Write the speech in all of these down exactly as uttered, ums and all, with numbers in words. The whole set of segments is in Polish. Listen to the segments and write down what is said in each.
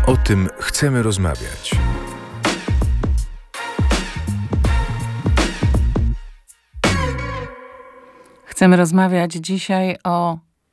O tym chcemy rozmawiać. Chcemy rozmawiać dzisiaj o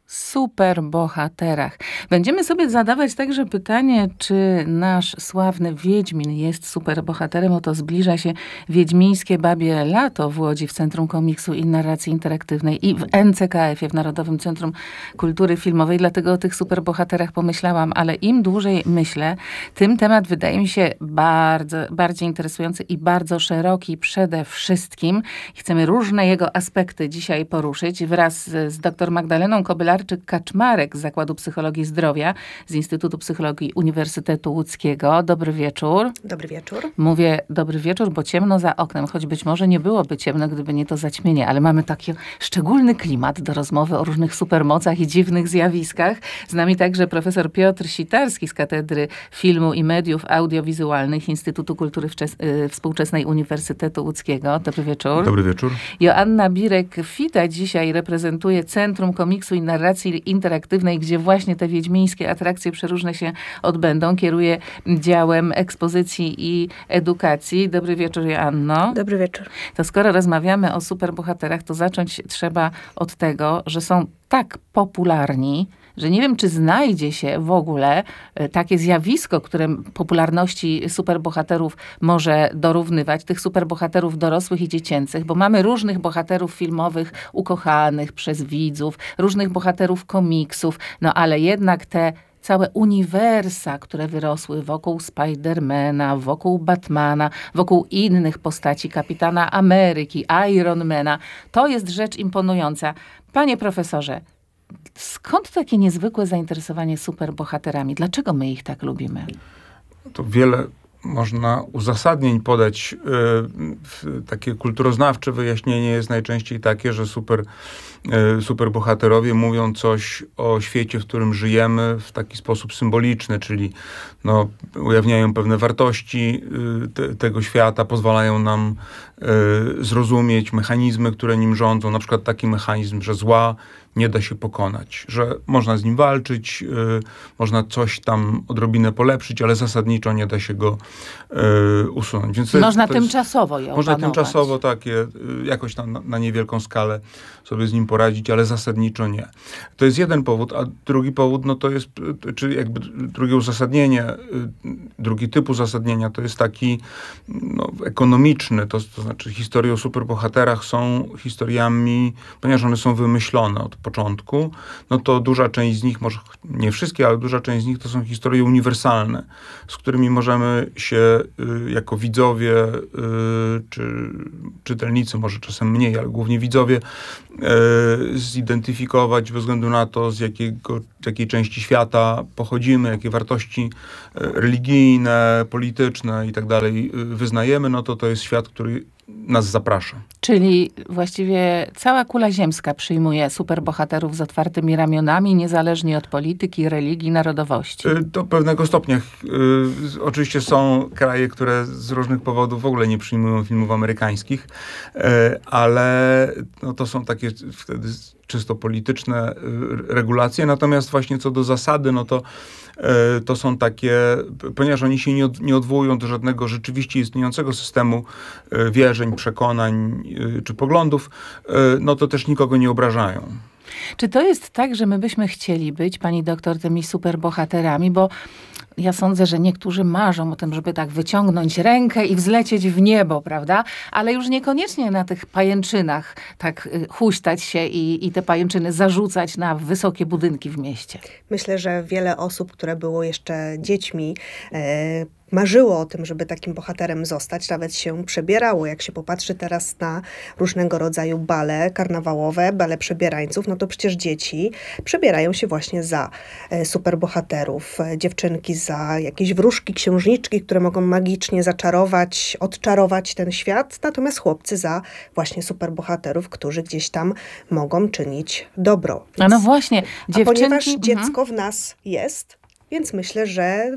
superbohaterach. Będziemy sobie zadawać także pytanie, czy nasz sławny Wiedźmin jest superbohaterem. Oto zbliża się Wiedźmińskie Babie Lato w Łodzi w Centrum Komiksu i Narracji Interaktywnej i w N C K F-ie, w Narodowym Centrum Kultury Filmowej. Dlatego o tych superbohaterach pomyślałam, ale im dłużej myślę, tym temat wydaje mi się bardzo, bardziej interesujący i bardzo szeroki przede wszystkim. Chcemy różne jego aspekty dzisiaj poruszyć wraz z, z dr Magdaleną Kobylarczyk-Kaczmarek z Zakładu Psychologii Zdrowia, z Instytutu Psychologii Uniwersytetu Łódzkiego. Dobry wieczór. Dobry wieczór. Mówię dobry wieczór, bo ciemno za oknem, choć być może nie byłoby ciemno, gdyby nie to zaćmienie, ale mamy taki szczególny klimat do rozmowy o różnych supermocach i dziwnych zjawiskach. Z nami także profesor Piotr Sitarski z Katedry Filmu i Mediów Audiowizualnych Instytutu Kultury Wczes- Współczesnej Uniwersytetu Łódzkiego. Dobry wieczór. Dobry wieczór. Joanna Birek-Fita dzisiaj reprezentuje Centrum Komiksu i Narracji Interaktywnej, gdzie właśnie te wiedźmińskie atrakcje przeróżne się odbędą. Kieruje działem ekspozycji i edukacji. Dobry wieczór, Joanno. Dobry wieczór. To skoro rozmawiamy o superbohaterach, to zacząć trzeba od tego, że są tak popularni, że nie wiem, czy znajdzie się w ogóle takie zjawisko, które popularności superbohaterów może dorównywać, tych superbohaterów dorosłych i dziecięcych, bo mamy różnych bohaterów filmowych ukochanych przez widzów, różnych bohaterów komiksów, no ale jednak te całe uniwersa, które wyrosły wokół Spidermana, wokół Batmana, wokół innych postaci, Kapitana Ameryki, Ironmana, to jest rzecz imponująca. Panie profesorze, skąd takie niezwykłe zainteresowanie superbohaterami? Dlaczego my ich tak lubimy? To wiele można uzasadnień podać. Yy, takie kulturoznawcze wyjaśnienie jest najczęściej takie, że super, yy, superbohaterowie mówią coś o świecie, w którym żyjemy w taki sposób symboliczny, czyli no, ujawniają pewne wartości yy, te, tego świata, pozwalają nam yy, zrozumieć mechanizmy, które nim rządzą. Na przykład taki mechanizm, że zła nie da się pokonać, że można z nim walczyć, yy, można coś tam odrobinę polepszyć, ale zasadniczo nie da się go yy, usunąć. Więc to można jest, to tymczasowo je Można opanować. tymczasowo takie, yy, jakoś tam na, na niewielką skalę sobie z nim poradzić, ale zasadniczo nie. To jest jeden powód, a drugi powód, no to jest, czy jakby drugie uzasadnienie, yy, drugi typ uzasadnienia, to jest taki no, ekonomiczny, to, to znaczy historie o superbohaterach są historiami, ponieważ one są wymyślone od początku, no to duża część z nich, może nie wszystkie, ale duża część z nich to są historie uniwersalne, z którymi możemy się y, jako widzowie, y, czy czytelnicy, może czasem mniej, ale głównie widzowie, y, zidentyfikować bez względu na to, z jakiego, z jakiej części świata pochodzimy, jakie wartości y, religijne, polityczne i tak dalej wyznajemy, no to to jest świat, który nas zaprasza. Czyli właściwie cała kula ziemska przyjmuje superbohaterów z otwartymi ramionami, niezależnie od polityki, religii, narodowości. Do pewnego stopnia. Y, oczywiście są kraje, które z różnych powodów w ogóle nie przyjmują filmów amerykańskich, y, ale no, to są takie wtedy czysto polityczne y, regulacje. Natomiast właśnie co do zasady, no to to są takie, ponieważ oni się nie, od, nie odwołują do żadnego rzeczywiście istniejącego systemu wierzeń, przekonań czy poglądów, no to też nikogo nie obrażają. Czy to jest tak, że my byśmy chcieli być, pani doktor, tymi superbohaterami, bo ja sądzę, że niektórzy marzą o tym, żeby tak wyciągnąć rękę i wzlecieć w niebo, prawda? Ale już niekoniecznie na tych pajęczynach tak huśtać się i, i te pajęczyny zarzucać na wysokie budynki w mieście. Myślę, że wiele osób, które było jeszcze dziećmi, e, marzyło o tym, żeby takim bohaterem zostać, nawet się przebierało. Jak się popatrzy teraz na różnego rodzaju bale karnawałowe, bale przebierańców, no to przecież dzieci przebierają się właśnie za e, superbohaterów. E, dziewczynki za jakieś wróżki, księżniczki, które mogą magicznie zaczarować, odczarować ten świat, natomiast chłopcy za właśnie superbohaterów, którzy gdzieś tam mogą czynić dobro. Więc, a no właśnie, a dziewczynki... ponieważ Mhm. dziecko w nas jest, więc myślę, że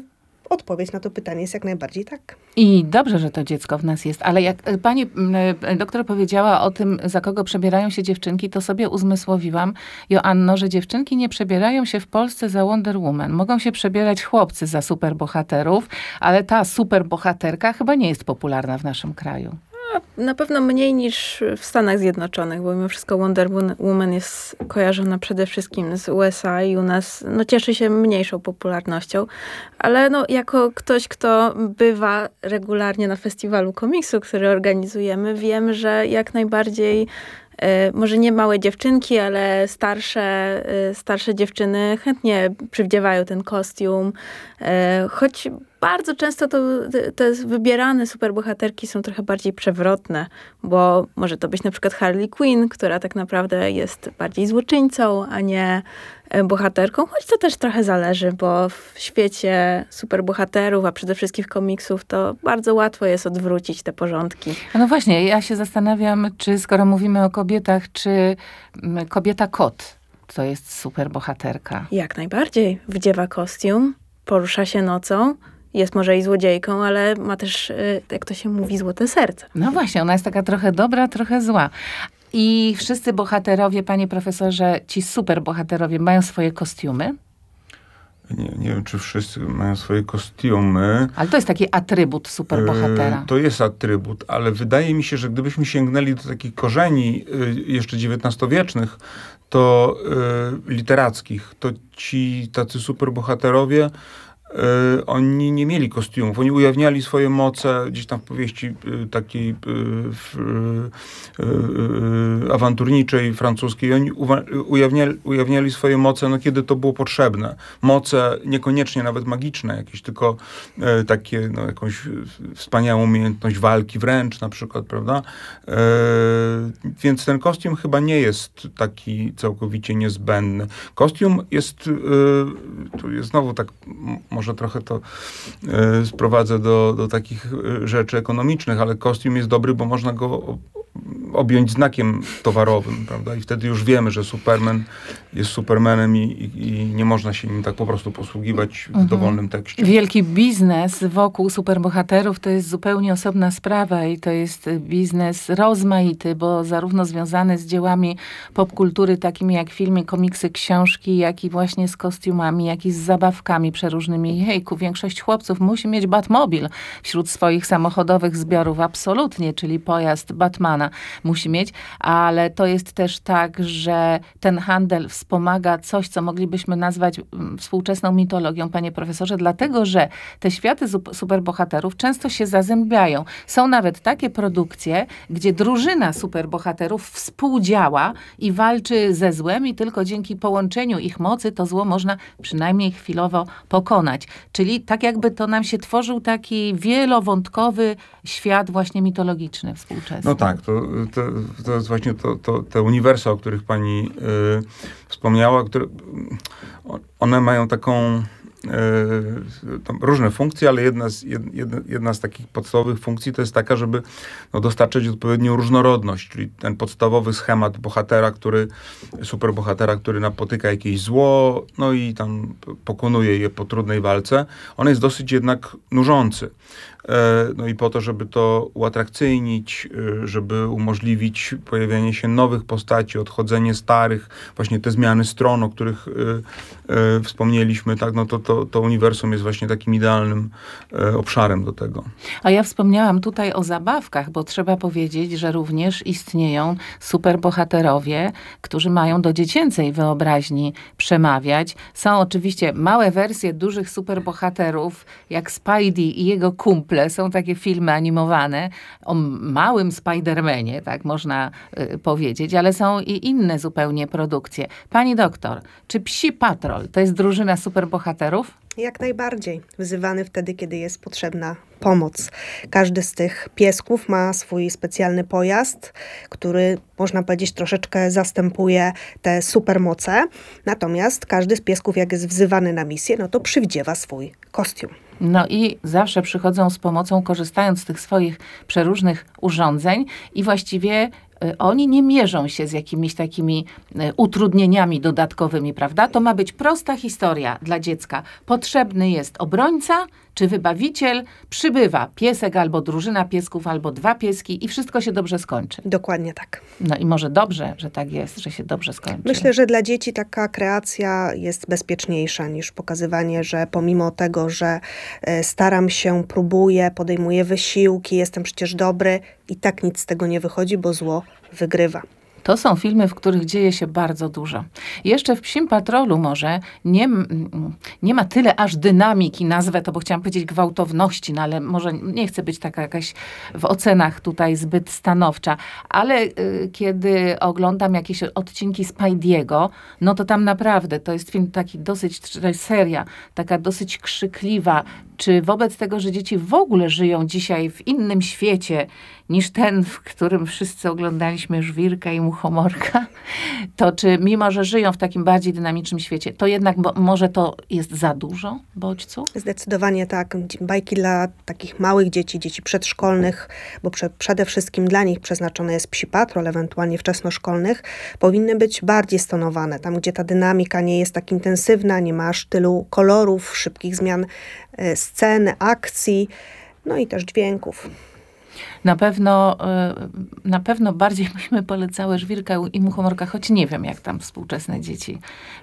odpowiedź na to pytanie jest jak najbardziej tak. I dobrze, że to dziecko w nas jest, ale jak pani m, doktor powiedziała o tym, za kogo przebierają się dziewczynki, to sobie uzmysłowiłam, Joanno, że dziewczynki nie przebierają się w Polsce za Wonder Woman. Mogą się przebierać chłopcy za superbohaterów, ale ta superbohaterka chyba nie jest popularna w naszym kraju. Na pewno mniej niż w Stanach Zjednoczonych, bo mimo wszystko Wonder Woman jest kojarzona przede wszystkim z U S A i u nas no, cieszy się mniejszą popularnością. Ale no, jako ktoś, kto bywa regularnie na festiwalu komiksu, który organizujemy, wiem, że jak najbardziej e, może nie małe dziewczynki, ale starsze, e, starsze dziewczyny chętnie przywdziewają ten kostium. E, choć bardzo często to, te wybierane superbohaterki są trochę bardziej przewrotne, bo może to być na przykład Harley Quinn, która tak naprawdę jest bardziej złoczyńcą, a nie bohaterką, choć to też trochę zależy, bo w świecie superbohaterów, a przede wszystkim komiksów, to bardzo łatwo jest odwrócić te porządki. No właśnie, ja się zastanawiam, czy skoro mówimy o kobietach, czy kobieta kot to jest superbohaterka? Jak najbardziej. Wdziewa kostium, porusza się nocą, jest może i złodziejką, ale ma też, jak to się mówi, złote serce. No właśnie, ona jest taka trochę dobra, trochę zła. I wszyscy bohaterowie, panie profesorze, ci superbohaterowie mają swoje kostiumy? Nie, nie wiem, czy wszyscy mają swoje kostiumy. Ale to jest taki atrybut superbohatera. Yy, to jest atrybut, ale wydaje mi się, że gdybyśmy sięgnęli do takich korzeni yy, jeszcze dziewiętnastowiecznych, to yy, literackich, to ci tacy superbohaterowie Yy, oni nie mieli kostiumów, oni ujawniali swoje moce gdzieś tam w powieści yy, takiej yy, yy, yy, awanturniczej francuskiej. Oni uwa- ujawniali, ujawniali swoje moce, no, kiedy to było potrzebne. Moce niekoniecznie nawet magiczne jakieś, tylko yy, takie, no, jakąś wspaniałą umiejętność walki wręcz na przykład, prawda? Yy, więc ten kostium chyba nie jest taki całkowicie niezbędny. Kostium jest, yy, tu jest znowu tak może trochę to y, sprowadzę do, do takich y, rzeczy ekonomicznych, ale kostium jest dobry, bo można go objąć znakiem towarowym, prawda? I wtedy już wiemy, że Superman jest Supermanem i, i, i nie można się nim tak po prostu posługiwać w Mhm. dowolnym tekście. Wielki biznes wokół superbohaterów to jest zupełnie osobna sprawa i to jest biznes rozmaity, bo zarówno związany z dziełami popkultury takimi jak filmy, komiksy, książki, jak i właśnie z kostiumami, jak i z zabawkami przeróżnymi. Hejku, większość chłopców musi mieć Batmobil wśród swoich samochodowych zbiorów, absolutnie, czyli pojazd Batmana musi mieć, ale to jest też tak, że ten handel wspomaga coś, co moglibyśmy nazwać współczesną mitologią, panie profesorze, dlatego, że te światy superbohaterów często się zazębiają. Są nawet takie produkcje, gdzie drużyna superbohaterów współdziała i walczy ze złem i tylko dzięki połączeniu ich mocy to zło można przynajmniej chwilowo pokonać. Czyli tak jakby to nam się tworzył taki wielowątkowy świat właśnie mitologiczny współczesny. No tak, to, to, to jest właśnie to, to, te uniwersa, o których pani y, wspomniała, które one mają taką Tam różne funkcje, ale jedna z, jedna, jedna z takich podstawowych funkcji to jest taka, żeby no, dostarczyć odpowiednią różnorodność, czyli ten podstawowy schemat bohatera, który, superbohatera, który napotyka jakieś zło, no i tam pokonuje je po trudnej walce. On jest dosyć jednak nużący. No i po to, żeby to uatrakcyjnić, żeby umożliwić pojawianie się nowych postaci, odchodzenie starych, właśnie te zmiany stron, o których y, y, wspomnieliśmy, tak, no to, to, to uniwersum jest właśnie takim idealnym y, obszarem do tego. A ja wspomniałam tutaj o zabawkach, bo trzeba powiedzieć, że również istnieją superbohaterowie, którzy mają do dziecięcej wyobraźni przemawiać. Są oczywiście małe wersje dużych superbohaterów, jak Spidey i jego kumple. Są takie filmy animowane o małym Spidermanie, tak można y, powiedzieć, ale są i inne zupełnie produkcje. Pani doktor, czy Psi Patrol to jest drużyna superbohaterów? Jak najbardziej. Wzywany wtedy, kiedy jest potrzebna pomoc. Każdy z tych piesków ma swój specjalny pojazd, który, można powiedzieć, troszeczkę zastępuje te supermoce. Natomiast każdy z piesków, jak jest wzywany na misję, no to przywdziewa swój kostium. No i zawsze przychodzą z pomocą, korzystając z tych swoich przeróżnych urządzeń i właściwie y, oni nie mierzą się z jakimiś takimi y, utrudnieniami dodatkowymi, prawda? To ma być prosta historia dla dziecka. Potrzebny jest obrońca czy wybawiciel, przybywa piesek albo drużyna piesków, albo dwa pieski i wszystko się dobrze skończy. Dokładnie tak. No i może dobrze, że tak jest, że się dobrze skończy. Myślę, że dla dzieci taka kreacja jest bezpieczniejsza niż pokazywanie, że pomimo tego, że e, staram się, próbuję, podejmuję wysiłki, jestem przecież dobry, i tak nic z tego nie wychodzi, bo zło wygrywa. To są filmy, w których dzieje się bardzo dużo. Jeszcze w Psim Patrolu może nie, nie ma tyle aż dynamiki, nazwę to, bo chciałam powiedzieć gwałtowności, no ale może nie chcę być taka jakaś w ocenach tutaj zbyt stanowcza, ale y, kiedy oglądam jakieś odcinki Spidey'ego, no to tam naprawdę to jest film taki dosyć, to jest seria, taka dosyć krzykliwa. Czy wobec tego, że dzieci w ogóle żyją dzisiaj w innym świecie niż ten, w którym wszyscy oglądaliśmy Żwirka i Muchomorka, to czy mimo, że żyją w takim bardziej dynamicznym świecie, to jednak bo, może to jest za dużo bodźców? Zdecydowanie tak. Bajki dla takich małych dzieci, dzieci przedszkolnych, bo prze, przede wszystkim dla nich przeznaczony jest Psi Patrol, ewentualnie wczesnoszkolnych, powinny być bardziej stonowane. Tam, gdzie ta dynamika nie jest tak intensywna, nie ma aż tylu kolorów, szybkich zmian y, scen, akcji, no i też dźwięków. Na pewno, na pewno bardziej byśmy polecały Żwirka i Muchomorka, choć nie wiem, jak tam współczesne dzieci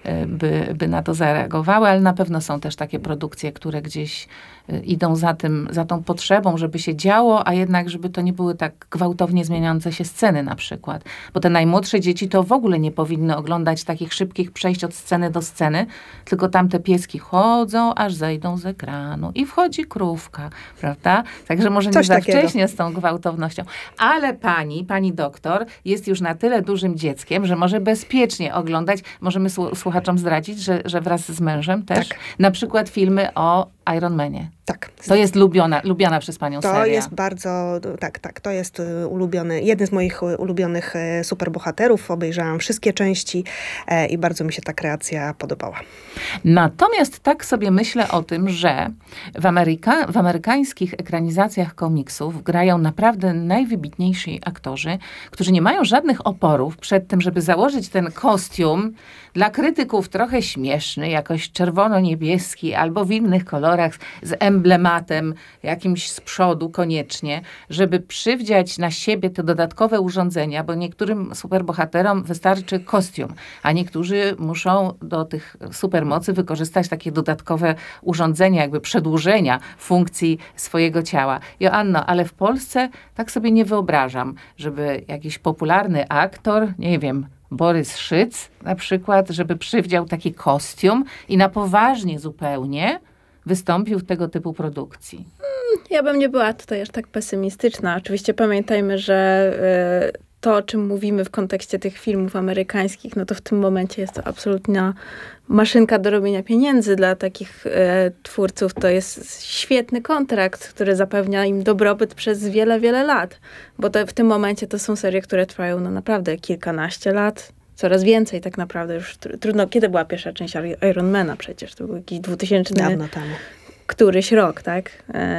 by, by na to zareagowały, ale na pewno są też takie produkcje, które gdzieś idą za tym, za tą potrzebą, żeby się działo, a jednak, żeby to nie były tak gwałtownie zmieniające się sceny na przykład. Bo te najmłodsze dzieci to w ogóle nie powinny oglądać takich szybkich przejść od sceny do sceny, tylko tam te pieski chodzą, aż zejdą z ekranu i wchodzi krówka, prawda? Także może Coś nie za takiego. wcześnie z tą gwałtownością. Ale pani, pani doktor jest już na tyle dużym dzieckiem, że może bezpiecznie oglądać, możemy słuchaczom zdradzić, że, że wraz z mężem też, Tak. na przykład filmy o Iron Manie. Tak. To jest lubiona, lubiana przez panią To seria. jest bardzo, tak, tak, to jest y, ulubiony, jeden z moich y, ulubionych y, superbohaterów. Obejrzałam wszystkie części e, i bardzo mi się ta kreacja podobała. Natomiast tak sobie myślę o tym, że w, Ameryka, w amerykańskich ekranizacjach komiksów grają naprawdę najwybitniejsi aktorzy, którzy nie mają żadnych oporów przed tym, żeby założyć ten kostium, dla krytyków trochę śmieszny, jakoś czerwono-niebieski albo w innych kolorach z emblematem jakimś z przodu koniecznie, żeby przywdziać na siebie te dodatkowe urządzenia, bo niektórym superbohaterom wystarczy kostium, a niektórzy muszą do tych supermocy wykorzystać takie dodatkowe urządzenia, jakby przedłużenia funkcji swojego ciała. Joanno, ale w Polsce tak sobie nie wyobrażam, żeby jakiś popularny aktor, nie wiem, Borys Szyc na przykład, żeby przywdział taki kostium i na poważnie zupełnie wystąpił w tego typu produkcji. Ja bym nie była tutaj aż tak pesymistyczna. Oczywiście pamiętajmy, że y, to, o czym mówimy w kontekście tych filmów amerykańskich, no to w tym momencie jest to absolutna maszynka do robienia pieniędzy dla takich y, twórców. To jest świetny kontrakt, który zapewnia im dobrobyt przez wiele, wiele lat. Bo to, w tym momencie to są serie, które trwają no naprawdę kilkanaście lat. Coraz więcej tak naprawdę. Już tr- trudno. Kiedy była pierwsza część Ironmana przecież? To był jakiś dwutysięczny... Dawno temu. Któryś rok, tak?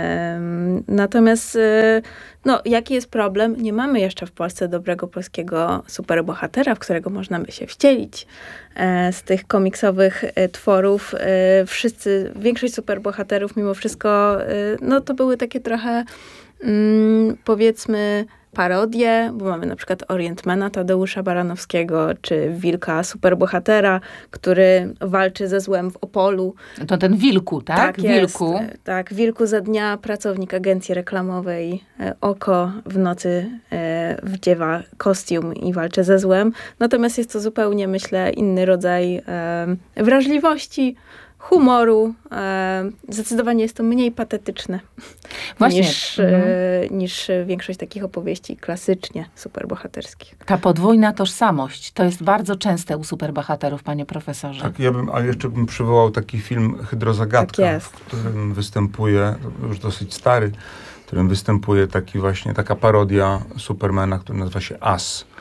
Ehm, natomiast, e, no, jaki jest problem? Nie mamy jeszcze w Polsce dobrego polskiego superbohatera, w którego można by się wcielić. E, z tych komiksowych e, tworów e, wszyscy, większość superbohaterów mimo wszystko, e, no to były takie trochę, mm, powiedzmy, parodie, bo mamy na przykład Orientmana Tadeusza Baranowskiego, czy Wilka superbohatera, który walczy ze złem w Opolu. To ten Wilku, tak? Tak Wilku. jest. Tak, Wilku za dnia pracownik agencji reklamowej e, Oko, w nocy e, wdziewa kostium i walczy ze złem. Natomiast jest to zupełnie, myślę, inny rodzaj e, wrażliwości, humoru. E, zdecydowanie jest to mniej patetyczne Właśnie. niż, Mhm. e, niż większość takich opowieści klasycznie superbohaterskich. Ta podwójna tożsamość, to jest bardzo częste u superbohaterów, panie profesorze. Tak, ja bym, ale jeszcze bym przywołał taki film Hydrozagadka, Tak jest. w którym występuje, to już dosyć stary, w którym występuje taki właśnie, taka parodia Supermana, która nazywa się As.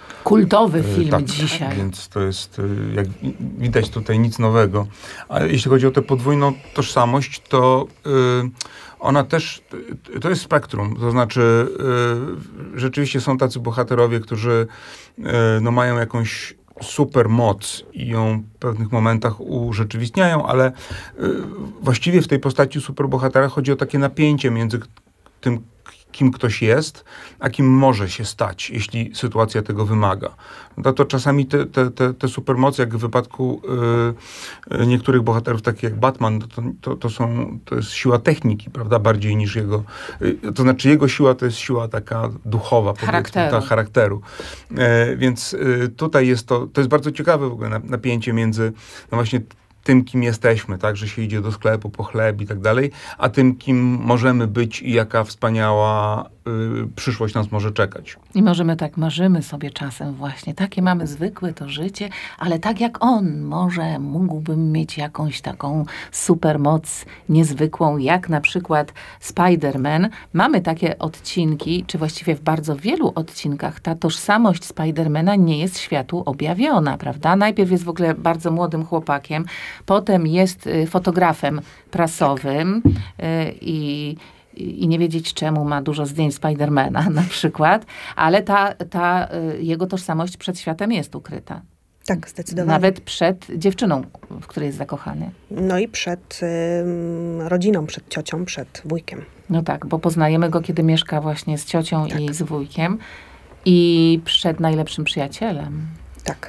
Kultowy E, film tak, dzisiaj. Więc to jest, e, jak widać tutaj, nic nowego. A jeśli chodzi o tę podwójną tożsamość, to e, ona też, to jest spektrum. To znaczy, e, rzeczywiście są tacy bohaterowie, którzy e, no, mają jakąś super moc i ją w pewnych momentach urzeczywistniają, ale y, właściwie w tej postaci superbohatera chodzi o takie napięcie między tym, kim ktoś jest, a kim może się stać, jeśli sytuacja tego wymaga. No to czasami te, te, te, te supermoce, jak w wypadku y, niektórych bohaterów, takich jak Batman, to, to, to, są, to jest siła techniki, prawda, bardziej niż jego, y, to znaczy jego siła to jest siła taka duchowa, Charakteru. Ta, charakteru. E, więc y, tutaj jest to, to jest bardzo ciekawe w ogóle napięcie między, no właśnie tym, kim jesteśmy, tak, że się idzie do sklepu po chleb i tak dalej, a tym, kim możemy być i jaka wspaniała y, przyszłość nas może czekać. I możemy tak, marzymy sobie czasem właśnie, takie mamy zwykłe to życie, ale tak jak on, może mógłbym mieć jakąś taką supermoc niezwykłą, jak na przykład Spider-Man. Mamy takie odcinki, czy właściwie w bardzo wielu odcinkach ta tożsamość Spider-Mana nie jest światu objawiona, prawda? Najpierw jest w ogóle bardzo młodym chłopakiem, potem jest y, fotografem prasowym y, i i nie wiedzieć czemu ma dużo zdjęć Spidermana na przykład, ale ta, ta y, jego tożsamość przed światem jest ukryta. Tak, zdecydowanie. Nawet przed dziewczyną, w której jest zakochany. No i przed y, rodziną, przed ciocią, przed wujkiem. No tak, bo poznajemy go, kiedy mieszka właśnie z ciocią Tak. i z wujkiem i przed najlepszym przyjacielem. Tak.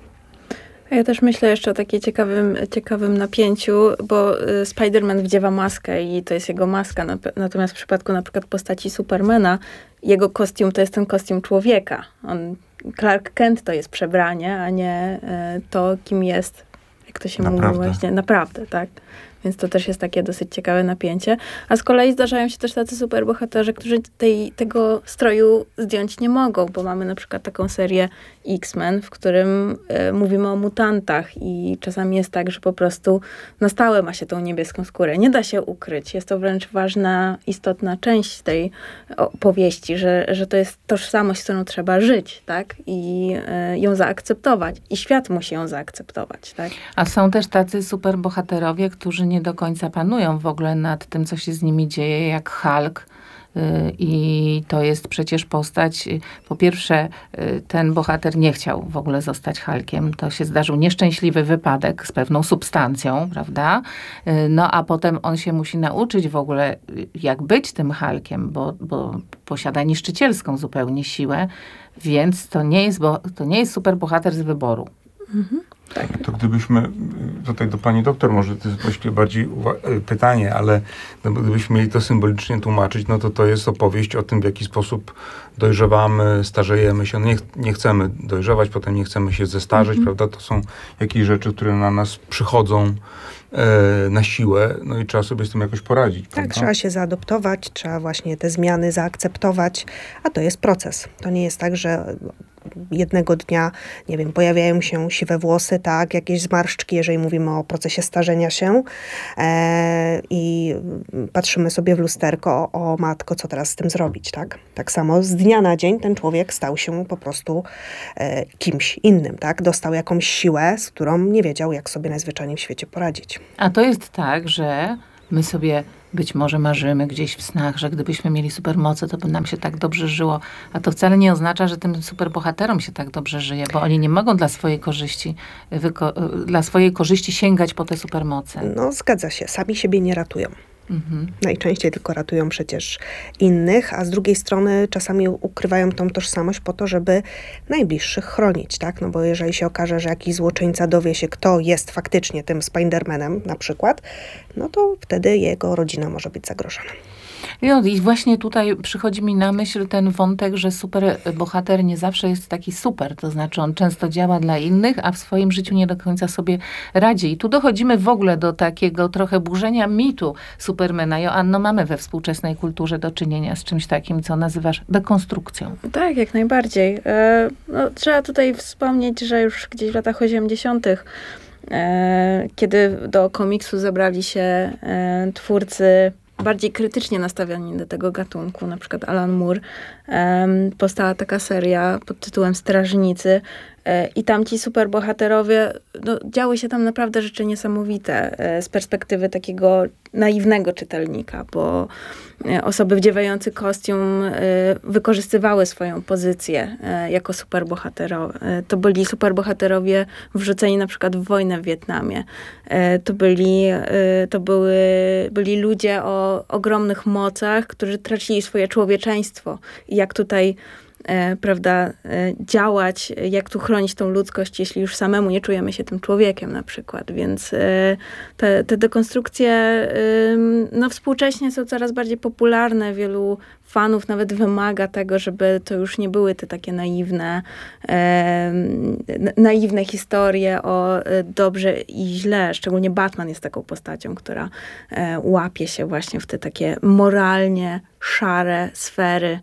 A ja też myślę jeszcze o takim ciekawym, ciekawym napięciu, bo y, Spider-Man wdziewa maskę i to jest jego maska. Nap- Natomiast w przypadku na przykład postaci Supermana, jego kostium to jest ten kostium człowieka. On, Clark Kent to jest przebranie, a nie y, to, kim jest, jak to się Naprawdę. mówi właśnie, naprawdę, tak? Więc to też jest takie dosyć ciekawe napięcie. A z kolei zdarzają się też tacy superbohaterzy, którzy tej, tego stroju zdjąć nie mogą, bo mamy na przykład taką serię X-Men, w którym e, mówimy o mutantach i czasami jest tak, że po prostu na stałe ma się tą niebieską skórę. Nie da się ukryć. Jest to wręcz ważna, istotna część tej opowieści, że, że to jest tożsamość, z którą trzeba żyć, tak? I e, ją zaakceptować. I świat musi ją zaakceptować, tak? A są też tacy superbohaterowie, którzy nie do końca panują w ogóle nad tym, co się z nimi dzieje, jak Hulk. I to jest przecież postać, po pierwsze, ten bohater nie chciał w ogóle zostać Hulkiem. To się zdarzył nieszczęśliwy wypadek z pewną substancją, prawda? No a potem on się musi nauczyć w ogóle, jak być tym Hulkiem, bo, bo posiada niszczycielską zupełnie siłę, więc to nie jest, bo, to nie jest superbohater z wyboru. Mhm. Tak. To gdybyśmy, tutaj do pani doktor, może to jest właściwie bardziej uwa- pytanie, ale no, gdybyśmy mieli to symbolicznie tłumaczyć, no to to jest opowieść o tym, w jaki sposób dojrzewamy, starzejemy się. No nie, ch- nie chcemy dojrzewać, potem nie chcemy się zestarzeć, Mhm. prawda? To są jakieś rzeczy, które na nas przychodzą e, na siłę, no i trzeba sobie z tym jakoś poradzić. Tak, prawda? trzeba się zaadoptować, trzeba właśnie te zmiany zaakceptować, a to jest proces. To nie jest tak, że jednego dnia, nie wiem, pojawiają się siwe włosy, tak, jakieś zmarszczki, jeżeli mówimy o procesie starzenia się e, i patrzymy sobie w lusterko, o matko, co teraz z tym zrobić, tak? Tak samo z dnia na dzień ten człowiek stał się po prostu e, kimś innym, tak? Dostał jakąś siłę, z którą nie wiedział, jak sobie najzwyczajniej w świecie poradzić. A to jest tak, że my sobie być może marzymy gdzieś w snach, że gdybyśmy mieli supermoce, to by nam się tak dobrze żyło. A to wcale nie oznacza, że tym superbohaterom się tak dobrze żyje, bo oni nie mogą dla swojej korzyści, wyko- dla swojej korzyści sięgać po te supermoce. No, zgadza się, sami siebie nie ratują. Mhm. Najczęściej tylko ratują przecież innych, a z drugiej strony czasami ukrywają tą tożsamość po to, żeby najbliższych chronić, tak? No bo jeżeli się okaże, że jakiś złoczyńca dowie się, kto jest faktycznie tym Spider-Manem na przykład, no to wtedy jego rodzina może być zagrożona. No i właśnie tutaj przychodzi mi na myśl ten wątek, że superbohater nie zawsze jest taki super. To znaczy on często działa dla innych, a w swoim życiu nie do końca sobie radzi. I tu dochodzimy w ogóle do takiego trochę burzenia mitu Supermana. Joanno, mamy we współczesnej kulturze do czynienia z czymś takim, co nazywasz dekonstrukcją. Tak, jak najbardziej. E, no, trzeba tutaj wspomnieć, że już gdzieś w latach osiemdziesiątych, e, kiedy do komiksu zebrali się e, twórcy bardziej krytycznie nastawieni do tego gatunku, na przykład Alan Moore, um, powstała taka seria pod tytułem Strażnicy e, i tam ci superbohaterowie, no, działy się tam naprawdę rzeczy niesamowite e, z perspektywy takiego naiwnego czytelnika, bo e, osoby wdziewające kostium e, wykorzystywały swoją pozycję e, jako superbohaterowie. E, to byli superbohaterowie wrzuceni na przykład w wojnę w Wietnamie. E, to byli, e, to były, byli ludzie o ogromnych mocach, którzy tracili swoje człowieczeństwo. I jak tutaj E, prawda, e, działać, jak tu chronić tą ludzkość, jeśli już samemu nie czujemy się tym człowiekiem na przykład. Więc e, te, te dekonstrukcje e, no, współcześnie są coraz bardziej popularne. Wielu fanów nawet wymaga tego, żeby to już nie były te takie naiwne, e, naiwne historie o e, dobrze i źle. Szczególnie Batman jest taką postacią, która e, łapie się właśnie w te takie moralnie szare sfery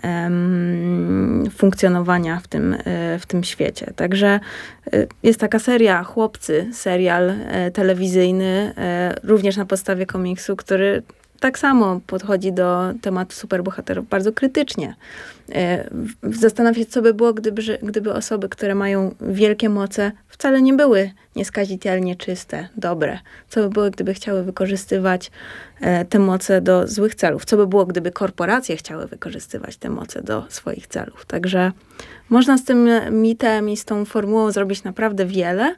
um, funkcjonowania w tym, w tym świecie. Także jest taka seria Chłopcy, serial e, telewizyjny, e, również na podstawie komiksu, który tak samo podchodzi do tematu superbohaterów bardzo krytycznie. Zastanawia się, co by było, gdyby, gdyby osoby, które mają wielkie moce, wcale nie były nieskazitelnie czyste, dobre. Co by było, gdyby chciały wykorzystywać te moce do złych celów? Co by było, gdyby korporacje chciały wykorzystywać te moce do swoich celów? Także można z tym mitem i z tą formułą zrobić naprawdę wiele,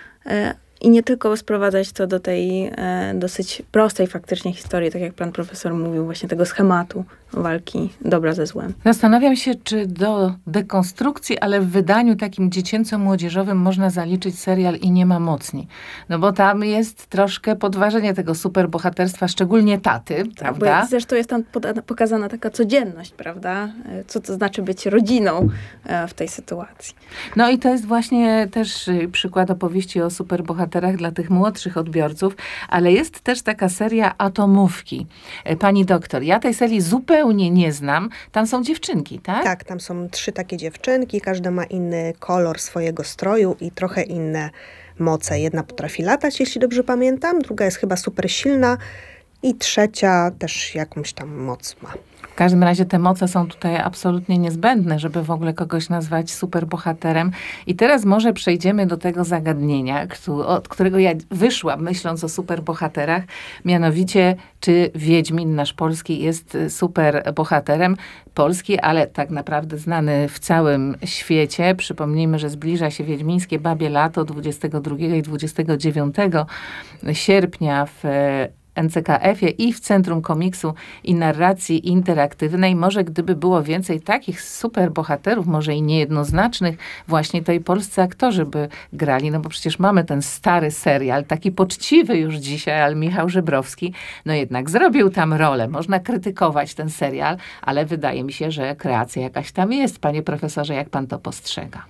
i nie tylko sprowadzać to do tej e, dosyć prostej faktycznie historii, tak jak pan profesor mówił, właśnie tego schematu walki dobra ze złem. Zastanawiam się, czy do dekonstrukcji, ale w wydaniu takim dziecięco-młodzieżowym można zaliczyć serial I nie ma mocni. No bo tam jest troszkę podważenie tego superbohaterstwa, szczególnie taty, prawda? Bo zresztą jest tam podana, pokazana taka codzienność, prawda? Co to znaczy być rodziną e, w tej sytuacji. No i to jest właśnie też przykład opowieści o superbohaterach dla tych młodszych odbiorców, ale jest też taka seria Atomówki. Pani doktor, ja tej serii zupełnie nie znam. Tam są dziewczynki, tak? Tak, tam są trzy takie dziewczynki, każda ma inny kolor swojego stroju i trochę inne moce. Jedna potrafi latać, jeśli dobrze pamiętam, druga jest chyba super silna i trzecia też jakąś tam moc ma. W każdym razie te moce są tutaj absolutnie niezbędne, żeby w ogóle kogoś nazwać superbohaterem. I teraz może przejdziemy do tego zagadnienia, od którego ja wyszłam, myśląc o superbohaterach. Mianowicie, czy Wiedźmin nasz polski jest superbohaterem? Polski, ale tak naprawdę znany w całym świecie. Przypomnijmy, że zbliża się wiedźmińskie Babie Lato dwudziestego drugiego i dwudziestego dziewiątego sierpnia w N C K F-ie i w Centrum Komiksu i Narracji Interaktywnej. Może gdyby było więcej takich superbohaterów, może i niejednoznacznych, właśnie to i polscy aktorzy by grali, no bo przecież mamy ten stary serial, taki poczciwy już dzisiaj, ale Michał Żebrowski, no jednak zrobił tam rolę. Można krytykować ten serial, ale wydaje mi się, że kreacja jakaś tam jest. Panie profesorze, jak pan to postrzega?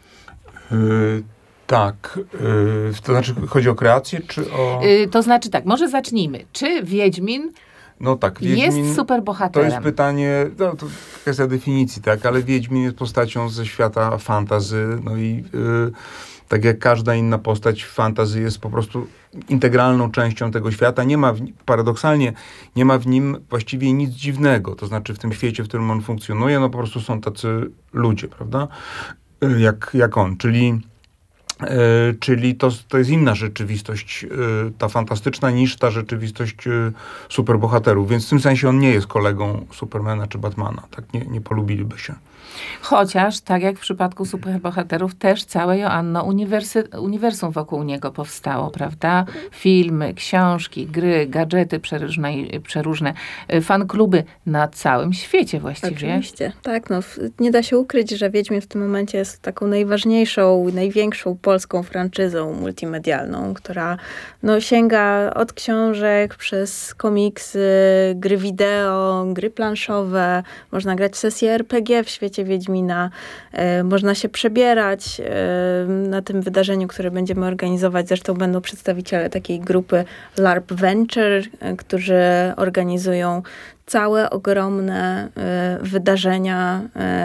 Y- Tak, yy, to znaczy chodzi o kreację, czy o... Yy, to znaczy tak, może zacznijmy. Czy Wiedźmin, no tak, Wiedźmin jest superbohaterem? To jest pytanie, no, to kwestia definicji, tak, ale Wiedźmin jest postacią ze świata fantasy, no i yy, tak jak każda inna postać w fantasy jest po prostu integralną częścią tego świata. Nie ma, w, paradoksalnie, nie ma w nim właściwie nic dziwnego, to znaczy w tym świecie, w którym on funkcjonuje, no po prostu są tacy ludzie, prawda, yy, jak, jak on, czyli... Yy, czyli to, to jest inna rzeczywistość, yy, ta fantastyczna, niż ta rzeczywistość yy, superbohaterów. Więc w tym sensie on nie jest kolegą Supermana czy Batmana. Tak nie, nie polubiliby się. Chociaż, tak jak w przypadku superbohaterów, też całe Joanno uniwersy, uniwersum wokół niego powstało, prawda? Filmy, książki, gry, gadżety przeróżne, przeróżne fankluby na całym świecie właściwie. Oczywiście. Tak, no, nie da się ukryć, że Wiedźmin w tym momencie jest taką najważniejszą, największą polską franczyzą multimedialną, która no, sięga od książek przez komiksy, gry wideo, gry planszowe. Można grać w sesje R P G w świecie Wiedźmina. E, można się przebierać e, na tym wydarzeniu, które będziemy organizować. Zresztą będą przedstawiciele takiej grupy LARP Venture, e, którzy organizują całe ogromne y, wydarzenia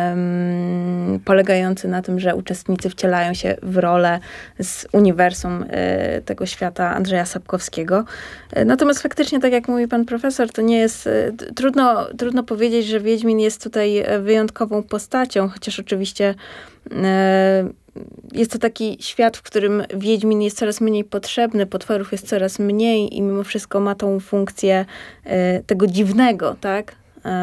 y, polegające na tym, że uczestnicy wcielają się w rolę z uniwersum y, tego świata Andrzeja Sapkowskiego. Y, natomiast faktycznie, tak jak mówi pan profesor, to nie jest... Y, trudno, trudno powiedzieć, że Wiedźmin jest tutaj wyjątkową postacią, chociaż oczywiście y, jest to taki świat, w którym Wiedźmin jest coraz mniej potrzebny, potworów jest coraz mniej i mimo wszystko ma tą funkcję y, tego dziwnego, tak?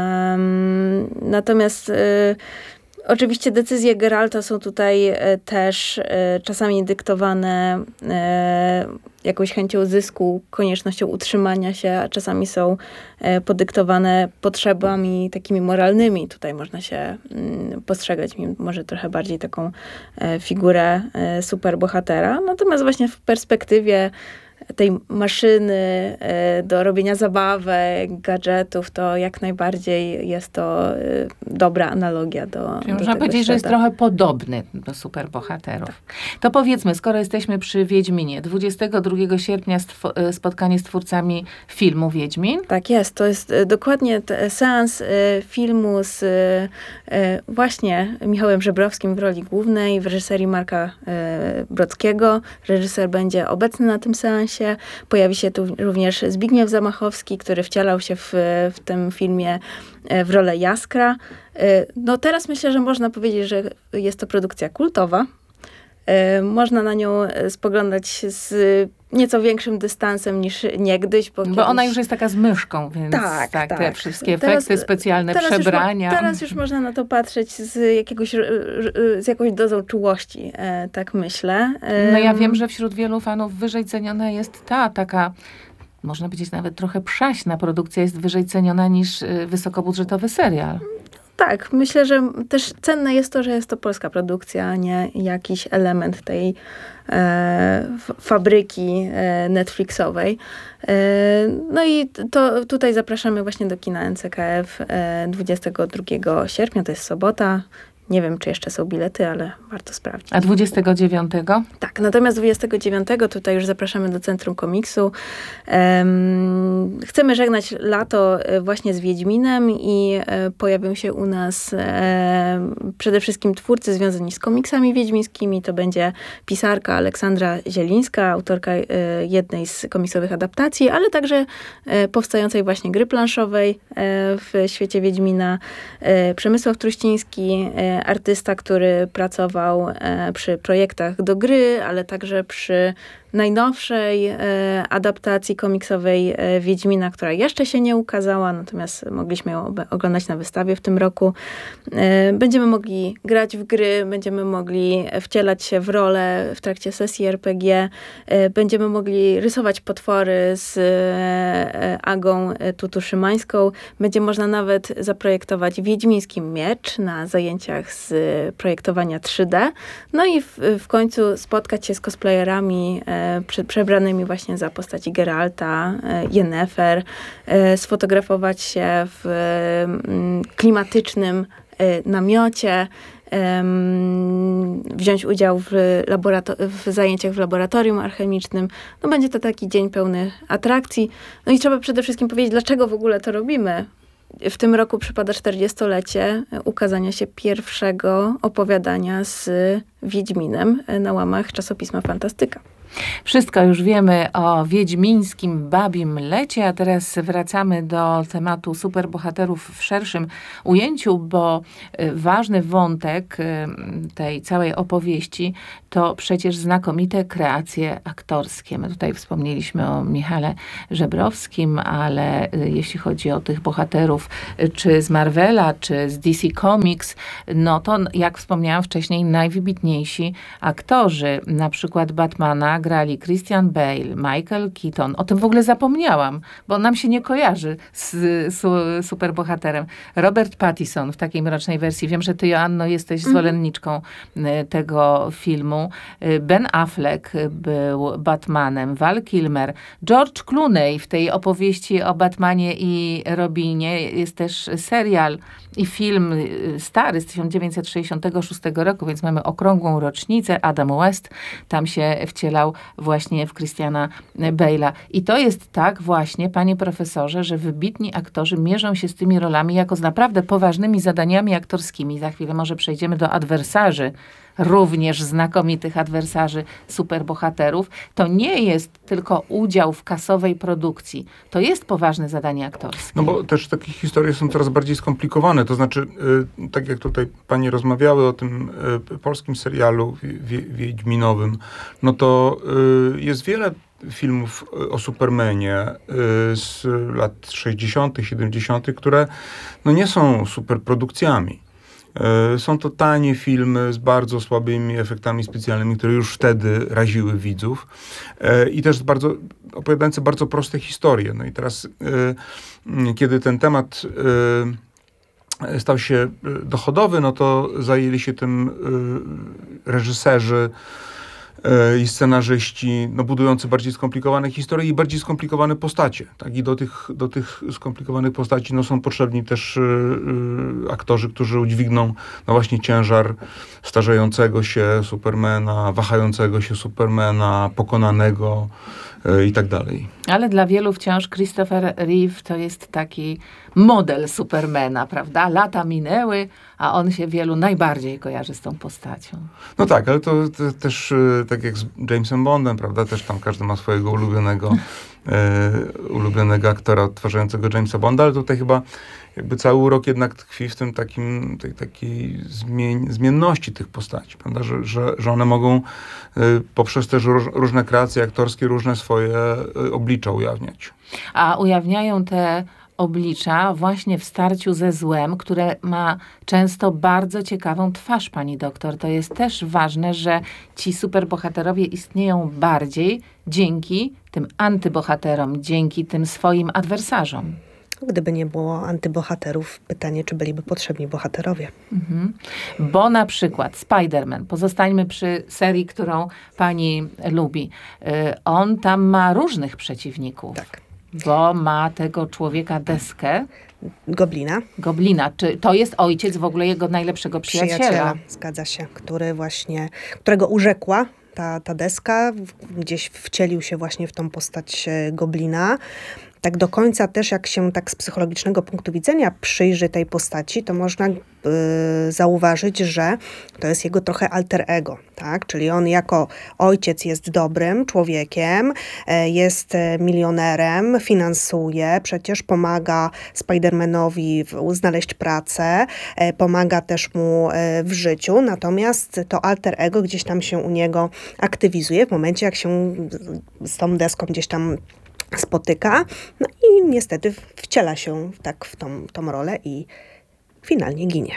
Um, natomiast y, oczywiście decyzje Geralta są tutaj y, też y, czasami dyktowane y, jakąś chęcią zysku, koniecznością utrzymania się, a czasami są y, podyktowane potrzebami takimi moralnymi. Tutaj można się y, postrzegać może trochę bardziej taką y, figurę y, superbohatera. Natomiast właśnie w perspektywie tej maszyny do robienia zabawek, gadżetów, to jak najbardziej jest to dobra analogia do, Czyli do można tego powiedzieć, świata. że jest trochę podobny do superbohaterów. Tak. To powiedzmy, skoro jesteśmy przy Wiedźminie, dwudziestego drugiego sierpnia stw- spotkanie z twórcami filmu Wiedźmin. Tak jest, to jest dokładnie te, seans y, filmu z y, właśnie Michałem Żebrowskim w roli głównej, w reżyserii Marka y, Brockiego. Reżyser będzie obecny na tym seansie. Pojawi się tu również Zbigniew Zamachowski, który wcielał się w, w tym filmie w rolę Jaskra. No teraz myślę, że można powiedzieć, że jest to produkcja kultowa. Można na nią spoglądać z nieco większym dystansem niż niegdyś. Bo, bo kiedyś... ona już jest taka z myszką, więc tak, tak, tak. te wszystkie teraz, efekty specjalne, teraz przebrania. Już, teraz już można na to patrzeć z, jakiegoś, z jakąś dozą czułości, tak myślę. No ja wiem, że wśród wielu fanów wyżej ceniona jest ta taka, można powiedzieć nawet trochę przaśna produkcja jest wyżej ceniona niż wysokobudżetowy serial. Tak, myślę, że też cenne jest to, że jest to polska produkcja, a nie jakiś element tej e, fabryki e, Netflixowej. E, no i to tutaj zapraszamy właśnie do kina N C K F e, dwudziestego drugiego sierpnia, to jest sobota. Nie wiem, czy jeszcze są bilety, ale warto sprawdzić. A dwudziestego dziewiątego? Tak, natomiast dwudziestego dziewiątego tutaj już zapraszamy do Centrum Komiksu. Um, chcemy żegnać lato właśnie z Wiedźminem i e, pojawią się u nas e, przede wszystkim twórcy związani z komiksami wiedźmińskimi. To będzie pisarka Aleksandra Zielińska, autorka e, jednej z komiksowych adaptacji, ale także e, powstającej właśnie gry planszowej e, w świecie Wiedźmina. E, Przemysław Truściński, e, artysta, który pracował e, przy projektach do gry, ale także przy najnowszej e, adaptacji komiksowej e, Wiedźmina, która jeszcze się nie ukazała, natomiast mogliśmy ją ob- oglądać na wystawie w tym roku. E, będziemy mogli grać w gry, będziemy mogli wcielać się w rolę w trakcie sesji R P G, e, będziemy mogli rysować potwory z e, Agą Tutuszymańską, będzie można nawet zaprojektować wiedźmiński miecz na zajęciach z projektowania trzy D, no i w, w końcu spotkać się z cosplayerami e, Prze- przebranymi właśnie za postaci Geralta, Yennefer, sfotografować się w mm, klimatycznym namiocie, wziąć udział w, laborato- w zajęciach w laboratorium alchemicznym. No będzie to taki dzień pełny atrakcji. No i trzeba przede wszystkim powiedzieć, dlaczego w ogóle to robimy. W tym roku przypada czterdziestolecie ukazania się pierwszego opowiadania z Wiedźminem na łamach czasopisma Fantastyka. Wszystko już wiemy o wiedźmińskim babim lecie, a teraz wracamy do tematu superbohaterów w szerszym ujęciu, bo ważny wątek tej całej opowieści to przecież znakomite kreacje aktorskie. My tutaj wspomnieliśmy o Michale Żebrowskim, ale jeśli chodzi o tych bohaterów czy z Marvela, czy z D C Comics, no to jak wspomniałam wcześniej, najwybitniejsi aktorzy, na przykład Batmana grali Christian Bale, Michael Keaton. O tym w ogóle zapomniałam, bo nam się nie kojarzy z su, superbohaterem. Robert Pattinson w takiej mrocznej wersji. Wiem, że ty, Joanno, jesteś mm. zwolenniczką tego filmu. Ben Affleck był Batmanem, Val Kilmer, George Clooney w tej opowieści o Batmanie i Robinie. Jest też serial i film stary z tysiąc dziewięćset sześćdziesiątego szóstego roku, więc mamy okrągłą rocznicę. Adam West tam się wcielał zagrał właśnie w Christiana Bale'a. I to jest tak właśnie, panie profesorze, że wybitni aktorzy mierzą się z tymi rolami jako z naprawdę poważnymi zadaniami aktorskimi. Za chwilę może przejdziemy do adwersarzy, również znakomitych adwersarzy superbohaterów. To nie jest tylko udział w kasowej produkcji. To jest poważne zadanie aktorskie. No bo też takie historie są coraz bardziej skomplikowane. To znaczy, y, tak jak tutaj panie rozmawiały o tym y, polskim serialu wie, wiedźminowym, no to y, jest wiele filmów o Supermanie y, z lat sześćdziesiątych, siedemdziesiątych, które no nie są superprodukcjami. Są to tanie filmy z bardzo słabymi efektami specjalnymi, które już wtedy raziły widzów i też bardzo, opowiadające bardzo proste historie. No i teraz, kiedy ten temat stał się dochodowy, no to zajęli się tym reżyserzy i scenarzyści, no, budujący bardziej skomplikowane historie i bardziej skomplikowane postacie. Tak? I do tych, do tych skomplikowanych postaci no, są potrzebni też yy, aktorzy, którzy udźwigną no, właśnie ciężar starzejącego się Supermana, wahającego się Supermana, pokonanego yy, i tak dalej. Ale dla wielu wciąż Christopher Reeve to jest taki model Supermana, prawda? Lata minęły, a on się wielu najbardziej kojarzy z tą postacią. No tak, ale to, to też tak jak z Jamesem Bondem, prawda? Też tam każdy ma swojego ulubionego, e, ulubionego aktora odtwarzającego Jamesa Bonda, ale tutaj chyba jakby cały urok jednak tkwi w tym takim, tej takiej zmień, zmienności tych postaci, prawda? Że, że, że one mogą y, poprzez też róż, różne kreacje aktorskie różne swoje y, oblicza ujawniać. A ujawniają te oblicza właśnie w starciu ze złem, które ma często bardzo ciekawą twarz, pani doktor. To jest też ważne, że ci superbohaterowie istnieją bardziej dzięki tym antybohaterom, dzięki tym swoim adwersarzom. Gdyby nie było antybohaterów, pytanie, czy byliby potrzebni bohaterowie. Mhm. Bo na przykład Spider-Man, pozostańmy przy serii, którą pani lubi. On tam ma różnych przeciwników. Tak. Bo ma tego człowieka deskę. Goblina. Goblina. Czy to jest ojciec w ogóle jego najlepszego przyjaciela? Przyjaciela, zgadza się. Który właśnie, którego urzekła ta, ta deska. Gdzieś wcielił się właśnie w tą postać Goblina. Tak do końca też, jak się tak z psychologicznego punktu widzenia przyjrzy tej postaci, to można y, zauważyć, że to jest jego trochę alter ego, tak? Czyli on jako ojciec jest dobrym człowiekiem, y, jest milionerem, finansuje, przecież pomaga Spider-Manowi w, znaleźć pracę, y, pomaga też mu y, w życiu, natomiast to alter ego gdzieś tam się u niego aktywizuje w momencie, jak się z tą deską gdzieś tam spotyka, no i niestety wciela się tak w tą, tą rolę i finalnie ginie.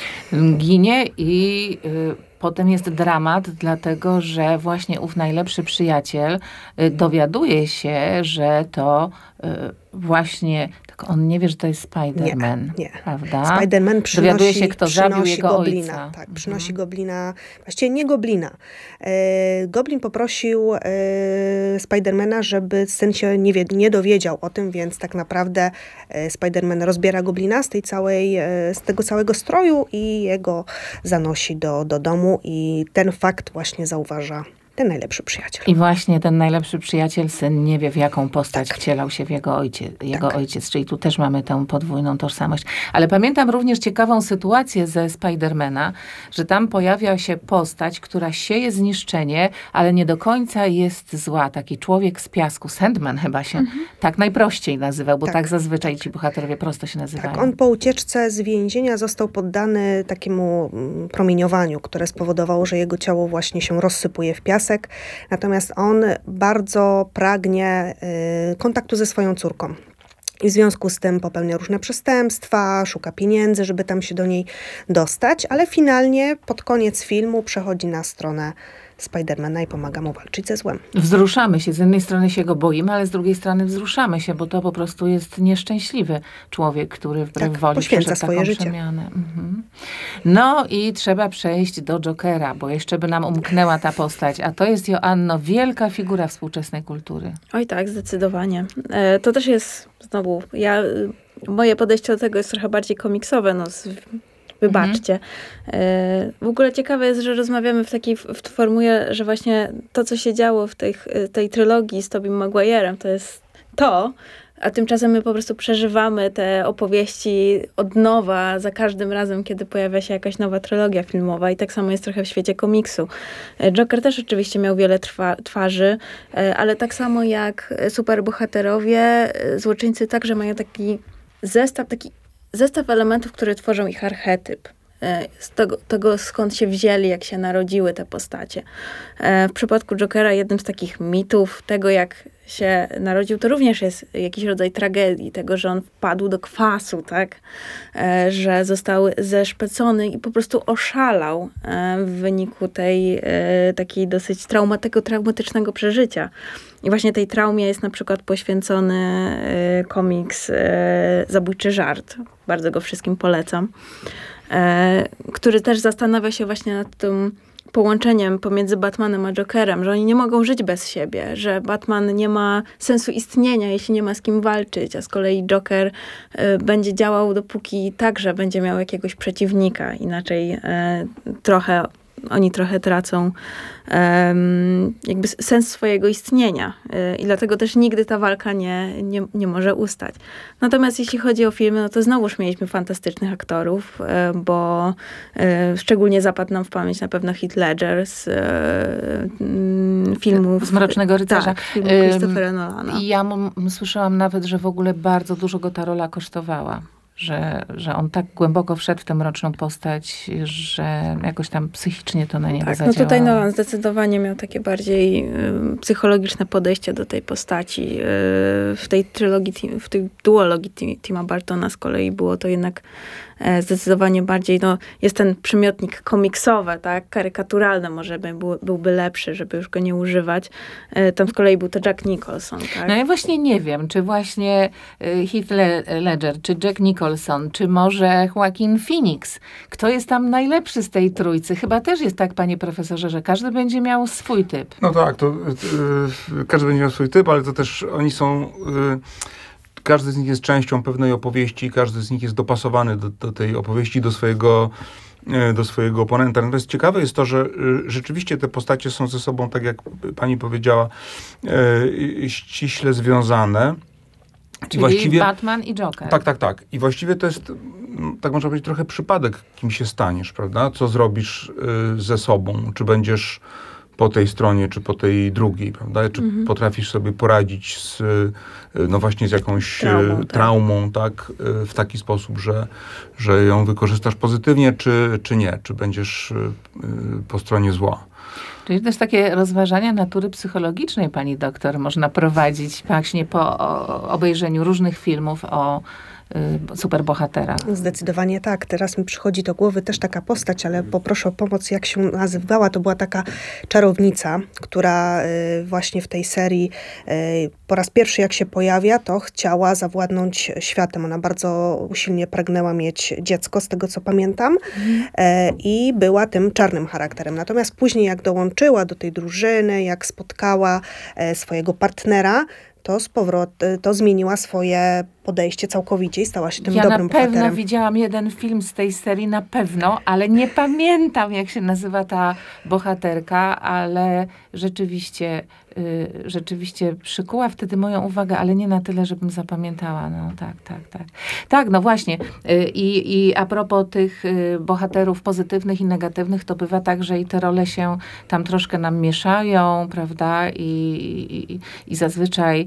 Ginie i y, potem jest dramat, dlatego że właśnie ów najlepszy przyjaciel y, dowiaduje się, że to y, właśnie, tylko on nie wie, że to jest Spider-Man, nie, nie. prawda? Spider-Man przynosi, dowiaduje się, kto zabił przynosi jego goblina. ojca. Tak, przynosi mhm. goblina, właściwie nie goblina. E, Goblin poprosił e, Spider-Mana, żeby syn się nie, wie, nie dowiedział o tym, więc tak naprawdę e, Spider-Man rozbiera goblina z tej całej, e, z tego całego stroju i jego zanosi do, do domu i ten fakt właśnie zauważa ten najlepszy przyjaciel. I właśnie ten najlepszy przyjaciel, syn, nie wie, w jaką postać tak. wcielał się w jego ojciec, jego tak. ojciec. Czyli tu też mamy tę podwójną tożsamość. Ale pamiętam również ciekawą sytuację ze Spider-Mana, że tam pojawia się postać, która sieje zniszczenie, ale nie do końca jest zła. Taki człowiek z piasku, Sandman chyba się mhm. tak najprościej nazywał, bo tak, tak zazwyczaj ci bohaterowie prosto się nazywają. Tak, on po ucieczce z więzienia został poddany takiemu promieniowaniu, które spowodowało, że jego ciało właśnie się rozsypuje w piasek. Natomiast on bardzo pragnie y, kontaktu ze swoją córką. I w związku z tym popełnia różne przestępstwa, szuka pieniędzy, żeby tam się do niej dostać, ale finalnie pod koniec filmu przechodzi na stronę Spidermana i pomaga mu walczyć ze złem. Wzruszamy się. Z jednej strony się go boimy, ale z drugiej strony wzruszamy się, bo to po prostu jest nieszczęśliwy człowiek, który wbrew tak, woli poświęca przeszedł swoje taką życie. przemianę. Mhm. No i trzeba przejść do Jokera, bo jeszcze by nam umknęła ta postać. A to jest, Joanno, wielka figura współczesnej kultury. Oj tak, zdecydowanie. E, to też jest, znowu, ja, moje podejście do tego jest trochę bardziej komiksowe, no z wybaczcie. Mhm. W ogóle ciekawe jest, że rozmawiamy w takiej w formule, że właśnie to, co się działo w tej, tej trylogii z Tobim Maguire'em, to jest to, a tymczasem my po prostu przeżywamy te opowieści od nowa za każdym razem, kiedy pojawia się jakaś nowa trylogia filmowa. I tak samo jest trochę w świecie komiksu. Joker też oczywiście miał wiele trwa, twarzy, ale tak samo jak superbohaterowie, złoczyńcy także mają taki zestaw, taki zestaw elementów, które tworzą ich archetyp. Z tego, tego, skąd się wzięli, jak się narodziły te postacie. W przypadku Jokera jednym z takich mitów tego, jak się narodził, to również jest jakiś rodzaj tragedii, tego, że on wpadł do kwasu, tak? Że został zeszpecony i po prostu oszalał w wyniku tej takiej dosyć traumatego, traumatycznego przeżycia. I właśnie tej traumie jest na przykład poświęcony komiks Zabójczy żart. Bardzo go wszystkim polecam. Który też zastanawia się właśnie nad tym połączeniem pomiędzy Batmanem a Jokerem, że oni nie mogą żyć bez siebie, że Batman nie ma sensu istnienia, jeśli nie ma z kim walczyć, a z kolei Joker y, będzie działał, dopóki także będzie miał jakiegoś przeciwnika. Inaczej y, trochę oni trochę tracą um, jakby sens swojego istnienia. Yy, I dlatego też nigdy ta walka nie, nie, nie może ustać. Natomiast jeśli chodzi o filmy, no to znowuż mieliśmy fantastycznych aktorów, yy, bo yy, szczególnie zapadł nam w pamięć na pewno Heath Ledger z yy, filmów... Z Mrocznego Rycerza. Tak, filmów Christophera Nolana. I ja m- słyszałam nawet, że w ogóle bardzo dużo go ta rola kosztowała. Że, że on tak głęboko wszedł w tę mroczną postać, że jakoś tam psychicznie to na niego tak, zadziałało. No tutaj Nolan zdecydowanie miał takie bardziej y, psychologiczne podejście do tej postaci. Y, w tej trylogii, w tej duologii Tima Burtona z kolei było to jednak e, zdecydowanie bardziej, no jest ten przymiotnik komiksowy, tak, karykaturalny może by, był, byłby lepszy, żeby już go nie używać. E, tam z kolei był to Jack Nicholson, tak. No ja właśnie nie wiem, czy właśnie y, Heath Le- Ledger, czy Jack Nicholson, czy może Joaquin Phoenix. Kto jest tam najlepszy z tej trójcy? Chyba też jest tak, panie profesorze, że każdy będzie miał swój typ. No tak, to y, każdy będzie miał swój typ, ale to też oni są... Y, każdy z nich jest częścią pewnej opowieści, każdy z nich jest dopasowany do, do tej opowieści, do swojego, do swojego oponenta. Natomiast ciekawe jest to, że y, rzeczywiście te postacie są ze sobą, tak jak pani powiedziała, y, ściśle związane. Czyli I właściwie, Batman i Joker. Tak, tak, tak. I właściwie to jest, tak można powiedzieć, trochę przypadek, kim się staniesz, prawda? Co zrobisz y, ze sobą? Czy będziesz po tej stronie, czy po tej drugiej, prawda? Czy mhm. potrafisz sobie poradzić z, y, no właśnie z jakąś traumą, y, traumą tak? tak? Y, w taki sposób, że, że ją wykorzystasz pozytywnie, czy, czy nie? Czy będziesz y, y, po stronie zła? Czyli też takie rozważania natury psychologicznej, pani doktor, można prowadzić właśnie po obejrzeniu różnych filmów o y, superbohaterach. Zdecydowanie tak. Teraz mi przychodzi do głowy też taka postać, ale poproszę o pomoc, jak się nazywała. To była taka czarownica, która y, właśnie w tej serii y, po raz pierwszy jak się pojawia, to chciała zawładnąć światem. Ona bardzo usilnie pragnęła mieć dziecko, z tego co pamiętam. Mm. Y, I była tym czarnym charakterem. Natomiast później jak dołączyła do tej drużyny, jak spotkała y, swojego partnera, to z powrotem, to zmieniła swoje podejście całkowicie i stała się tym ja dobrym bohaterem. Ja na pewno widziałam jeden film z tej serii, na pewno, ale nie pamiętam, jak się nazywa ta bohaterka, ale rzeczywiście, y, rzeczywiście przykuła wtedy moją uwagę, ale nie na tyle, żebym zapamiętała. No tak, tak, tak. Tak, no właśnie. Y, I a propos tych y, bohaterów pozytywnych i negatywnych, to bywa tak, że i te role się tam troszkę nam mieszają, prawda? I, i, i zazwyczaj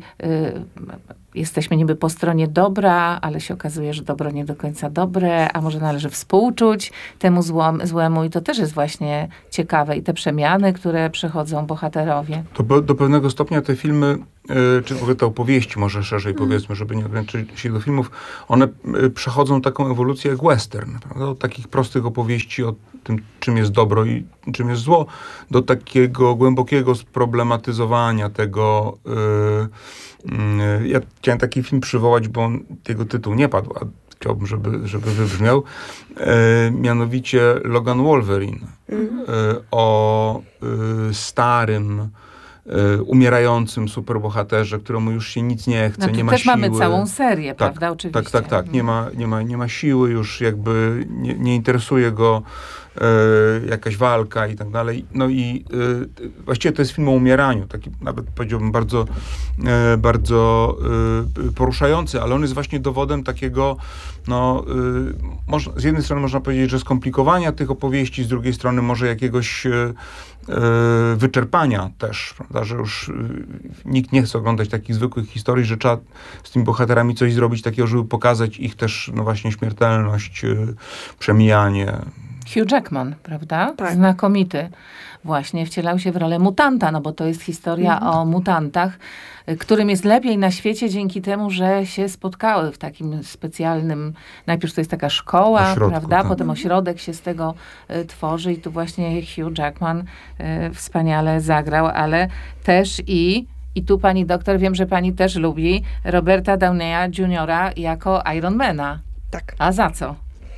y, jesteśmy niby po stronie dobra, ale się okazuje, że dobro nie do końca dobre, a może należy współczuć temu złom, złemu i to też jest właśnie ciekawe i te przemiany, które przechodzą bohaterowie. To do, do pewnego stopnia te filmy, y, czy w ogóle te opowieści może szerzej mm. powiedzmy, żeby nie ograniczyć się do filmów, one y, przechodzą taką ewolucję jak western, prawda? Od takich prostych opowieści o tym, czym jest dobro i czym jest zło, do takiego głębokiego sproblematizowania tego. Y, Ja chciałem taki film przywołać, bo on, jego tytuł nie padł, a chciałbym, żeby, żeby wybrzmiał. E, mianowicie Logan Wolverine. Mm. E, o e, starym y, umierającym superbohaterze, któremu już się nic nie chce, No, tu nie ma też siły. mamy całą serię, Tak, prawda? Oczywiście. Tak, tak, tak. Nie ma, nie ma, nie ma siły, już jakby nie, nie interesuje go e, jakaś walka i tak dalej. No i e, właściwie to jest film o umieraniu, taki nawet powiedziałbym bardzo, e, bardzo e, poruszający, ale on jest właśnie dowodem takiego, no, e, można, z jednej strony można powiedzieć, że skomplikowania tych opowieści, z drugiej strony może jakiegoś e, e, wyczerpania też, prawda, że już e, nikt nie chce oglądać takich zwykłych historii, że trzeba z tymi bohaterami coś zrobić takiego, żeby pokazać ich też, no właśnie, śmiertelność, e, przemijanie. Hugh Jackman, prawda? Tak. Znakomity. Właśnie wcielał się w rolę mutanta, no bo to jest historia Mhm. o mutantach, y, którym jest lepiej na świecie dzięki temu, że się spotkały w takim specjalnym, najpierw to jest taka szkoła, Ośrodku, prawda? tak. Potem ośrodek się z tego y, tworzy i tu właśnie Hugh Jackman y, wspaniale zagrał, ale też i I tu pani doktor, wiem, że pani też lubi Roberta Downeya juniora jako Ironmana. Tak. A za co?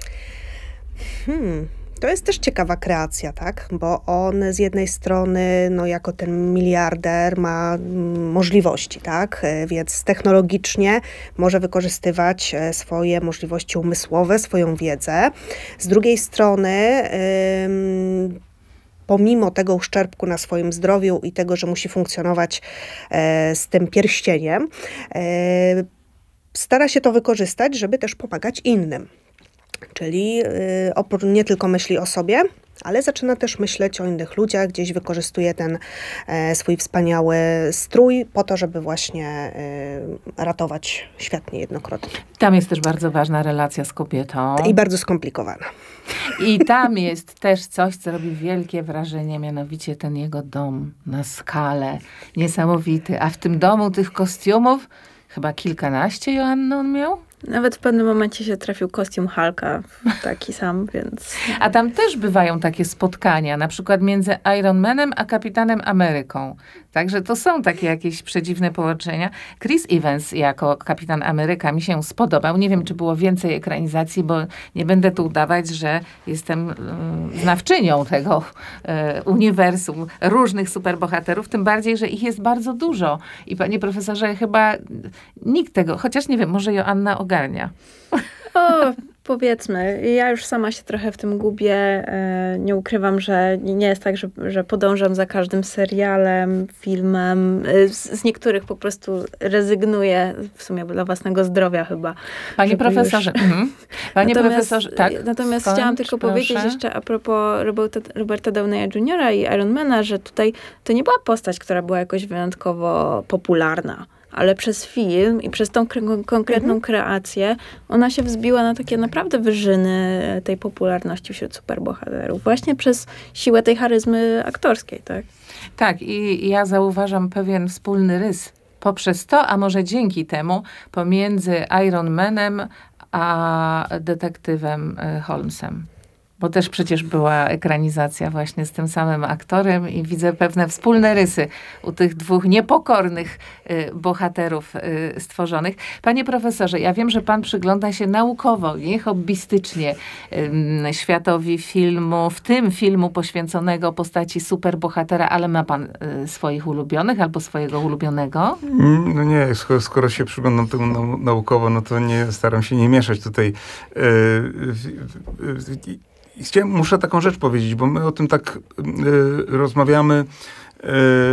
Hmm. To jest też ciekawa kreacja, tak? Bo on z jednej strony, no jako ten miliarder ma mm, możliwości, tak? E, Więc technologicznie może wykorzystywać e, swoje możliwości umysłowe, swoją wiedzę. Z drugiej strony, ym, pomimo tego uszczerbku na swoim zdrowiu i tego, że musi funkcjonować e, z tym pierścieniem, e, stara się to wykorzystać, żeby też pomagać innym. Czyli y, oprócz nie tylko myśli o sobie, ale zaczyna też myśleć o innych ludziach, gdzieś wykorzystuje ten e, swój wspaniały strój po to, żeby właśnie y, ratować świat niejednokrotnie. Tam jest też bardzo ważna relacja z kobietą. I bardzo skomplikowana. I tam jest też coś, co robi wielkie wrażenie, mianowicie ten jego dom na skalę. Niesamowity. A w tym domu tych kostiumów chyba kilkanaście, Joanna, on miał? Nawet w pewnym momencie się trafił kostium Hulka, taki sam, więc... A tam też bywają takie spotkania, na przykład między Iron Manem a Kapitanem Ameryką. Także to są takie jakieś przedziwne połączenia. Chris Evans jako Kapitan Ameryka mi się spodobał. Nie wiem, czy było więcej ekranizacji, bo nie będę tu udawać, że jestem y, znawczynią tego y, uniwersum różnych superbohaterów, tym bardziej, że ich jest bardzo dużo. I panie profesorze, chyba nikt tego, chociaż nie wiem, może Joanna ogarnia. O, powiedzmy, ja już sama się trochę w tym gubię. E, nie ukrywam, że nie jest tak, że, że podążam za każdym serialem, filmem. E, z, z niektórych po prostu rezygnuję, w sumie dla własnego zdrowia chyba. Panie żeby profesorze. już- Mhm. Panie Natomiast- profesorze, tak. Natomiast skończ, chciałam tylko proszę. powiedzieć jeszcze a propos Roberta, Roberta Downeya juniora i Ironmana, że tutaj to nie była postać, która była jakoś wyjątkowo popularna. Ale przez film i przez tą kre- konkretną Mhm. kreację ona się wzbiła na takie naprawdę wyżyny tej popularności wśród superbohaterów. Właśnie przez siłę tej charyzmy aktorskiej, tak? Tak, i ja zauważam pewien wspólny rys poprzez to, a może dzięki temu, pomiędzy Iron Manem a detektywem y, Holmesem. Bo też przecież była ekranizacja właśnie z tym samym aktorem i widzę pewne wspólne rysy u tych dwóch niepokornych y, bohaterów y, stworzonych. Panie profesorze, ja wiem, że pan przygląda się naukowo, nie hobbystycznie y, światowi filmu, w tym filmu poświęconego postaci superbohatera, ale ma pan y, swoich ulubionych albo swojego ulubionego? Mm, No nie, skoro, skoro się przyglądam temu nau- naukowo, no to nie staram się nie mieszać tutaj. Yy, yy, yy, i chciałem, muszę taką rzecz powiedzieć, bo my o tym tak yy, rozmawiamy, yy,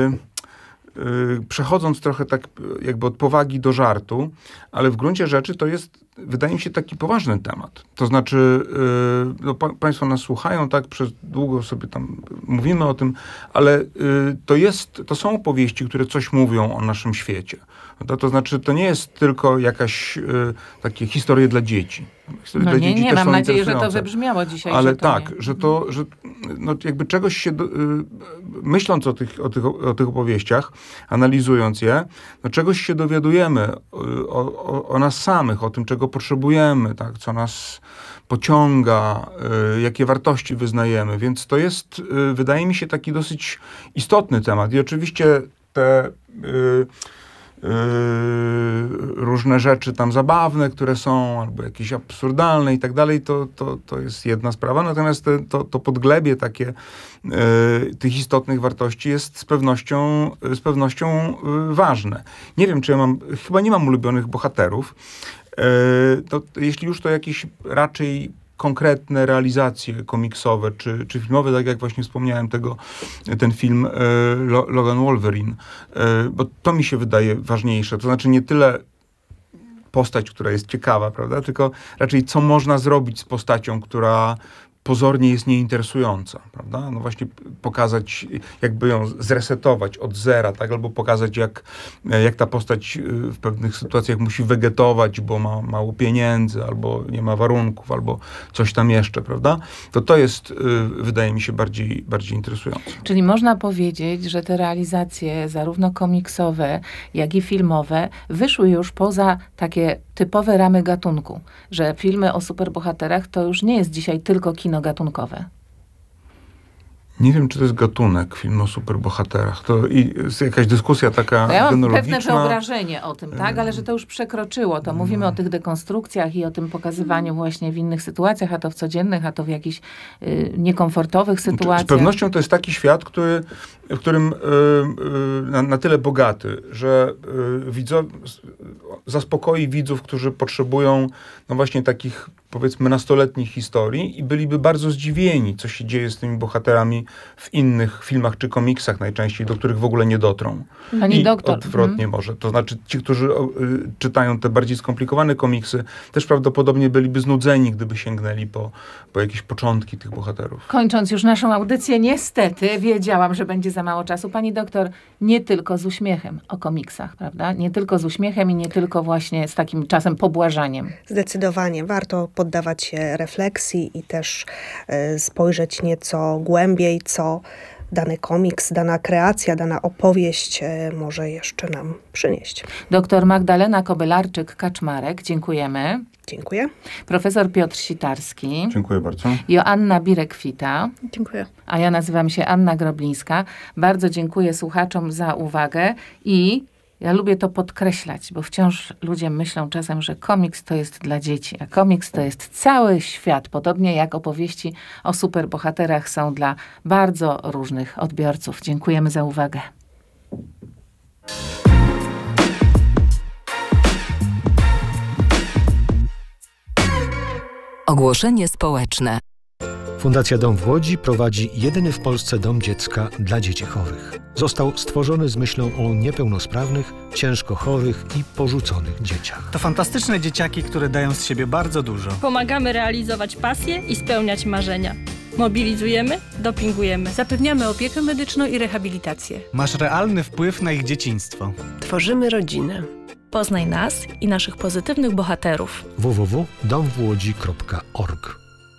yy, przechodząc trochę tak jakby od powagi do żartu, ale w gruncie rzeczy to jest, wydaje mi się, taki poważny temat. To znaczy, yy, no, pa, państwo nas słuchają, tak, przez długo sobie tam mówimy o tym, ale yy, to jest, to są opowieści, które coś mówią o naszym świecie. To, to znaczy, to nie jest tylko jakaś yy, takie historie dla dzieci. Historie No dla nie, dzieci nie, też mam są nadzieję, że to interesujące. wybrzmiało dzisiaj. Ale że to tak, nie. że to, że no jakby czegoś się, do, y, myśląc o tych, o, tych, o tych opowieściach, analizując je, no czegoś się dowiadujemy y, o, o, o nas samych, o tym, czego potrzebujemy, tak, co nas pociąga, y, jakie wartości wyznajemy, więc to jest, y, wydaje mi się, taki dosyć istotny temat. I oczywiście te y, różne rzeczy tam zabawne, które są, albo jakieś absurdalne i tak dalej, to, to, to jest jedna sprawa. Natomiast te, to, to podglebie takie y, tych istotnych wartości jest z pewnością, z pewnością y, ważne. Nie wiem, czy ja mam, chyba nie mam ulubionych bohaterów. Y, to, jeśli już, to jakieś raczej konkretne realizacje komiksowe czy, czy filmowe, tak jak właśnie wspomniałem tego, ten film e, Logan Wolverine, e, bo to mi się wydaje ważniejsze. To znaczy nie tyle postać, która jest ciekawa, prawda, tylko raczej co można zrobić z postacią, która pozornie jest nieinteresująca, prawda? No właśnie pokazać, jakby ją zresetować od zera, tak? Albo pokazać, jak, jak ta postać w pewnych sytuacjach musi wegetować, bo ma mało pieniędzy, albo nie ma warunków, albo coś tam jeszcze, prawda? To to jest, wydaje mi się, bardziej, bardziej interesujące. Czyli można powiedzieć, że te realizacje, zarówno komiksowe, jak i filmowe, wyszły już poza takie typowe ramy gatunku, że filmy o superbohaterach to już nie jest dzisiaj tylko kino gatunkowe. Nie wiem, czy to jest gatunek, film o superbohaterach. To i jest jakaś dyskusja taka no ja mam genealogiczna. pewne wyobrażenie o tym, tak? Ale że to już przekroczyło. To mówimy o tych dekonstrukcjach i o tym pokazywaniu właśnie w innych sytuacjach, a to w codziennych, a to w jakichś y, niekomfortowych sytuacjach. Z pewnością to jest taki świat, który, w którym y, y, na, na tyle bogaty, że y, widzow, zaspokoi widzów, którzy potrzebują no właśnie takich, powiedzmy, nastoletnich historii i byliby bardzo zdziwieni, co się dzieje z tymi bohaterami w innych filmach czy komiksach najczęściej, do których w ogóle nie dotrą. Pani I doktor. odwrotnie hmm. może. To znaczy ci, którzy o, y, czytają te bardziej skomplikowane komiksy, też prawdopodobnie byliby znudzeni, gdyby sięgnęli po, po jakieś początki tych bohaterów. Kończąc już naszą audycję, niestety wiedziałam, że będzie za mało czasu. Pani doktor, nie tylko z uśmiechem o komiksach, prawda? Nie tylko z uśmiechem i nie tylko właśnie z takim czasem pobłażaniem. Zdecydowanie. Warto poddawać się refleksji i też y, spojrzeć nieco głębiej, co dany komiks, dana kreacja, dana opowieść y, może jeszcze nam przynieść. Doktor Magdalena Kobylarczyk-Kaczmarek, dziękujemy. Dziękuję. Profesor Piotr Sitarski. Dziękuję bardzo. Joanna Birek-Kwita. Dziękuję. A ja nazywam się Anna Groblińska. Bardzo dziękuję słuchaczom za uwagę i ja lubię to podkreślać, bo wciąż ludzie myślą czasem, że komiks to jest dla dzieci, a komiks to jest cały świat, podobnie jak opowieści o superbohaterach są dla bardzo różnych odbiorców. Dziękujemy za uwagę. Ogłoszenie społeczne. Fundacja Dom w Łodzi prowadzi jedyny w Polsce dom dziecka dla dzieci chorych. Został stworzony z myślą o niepełnosprawnych, ciężko chorych i porzuconych dzieciach. To fantastyczne dzieciaki, które dają z siebie bardzo dużo. Pomagamy realizować pasje i spełniać marzenia. Mobilizujemy, dopingujemy. Zapewniamy opiekę medyczną i rehabilitację. Masz realny wpływ na ich dzieciństwo. Tworzymy rodzinę. Poznaj nas i naszych pozytywnych bohaterów. w w w kropka dom w łodzi kropka org.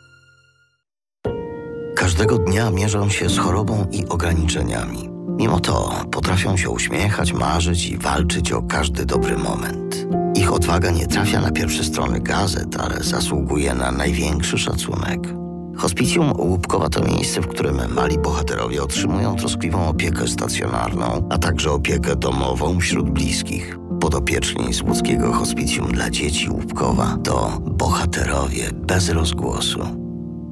Każdego dnia mierzą się z chorobą i ograniczeniami. Mimo to potrafią się uśmiechać, marzyć i walczyć o każdy dobry moment. Ich odwaga nie trafia na pierwsze strony gazet, ale zasługuje na największy szacunek. Hospicjum Łupkowa to miejsce, w którym mali bohaterowie otrzymują troskliwą opiekę stacjonarną, a także opiekę domową wśród bliskich. Podopieczni z łódzkiego Hospicjum dla dzieci Łupkowa to bohaterowie bez rozgłosu.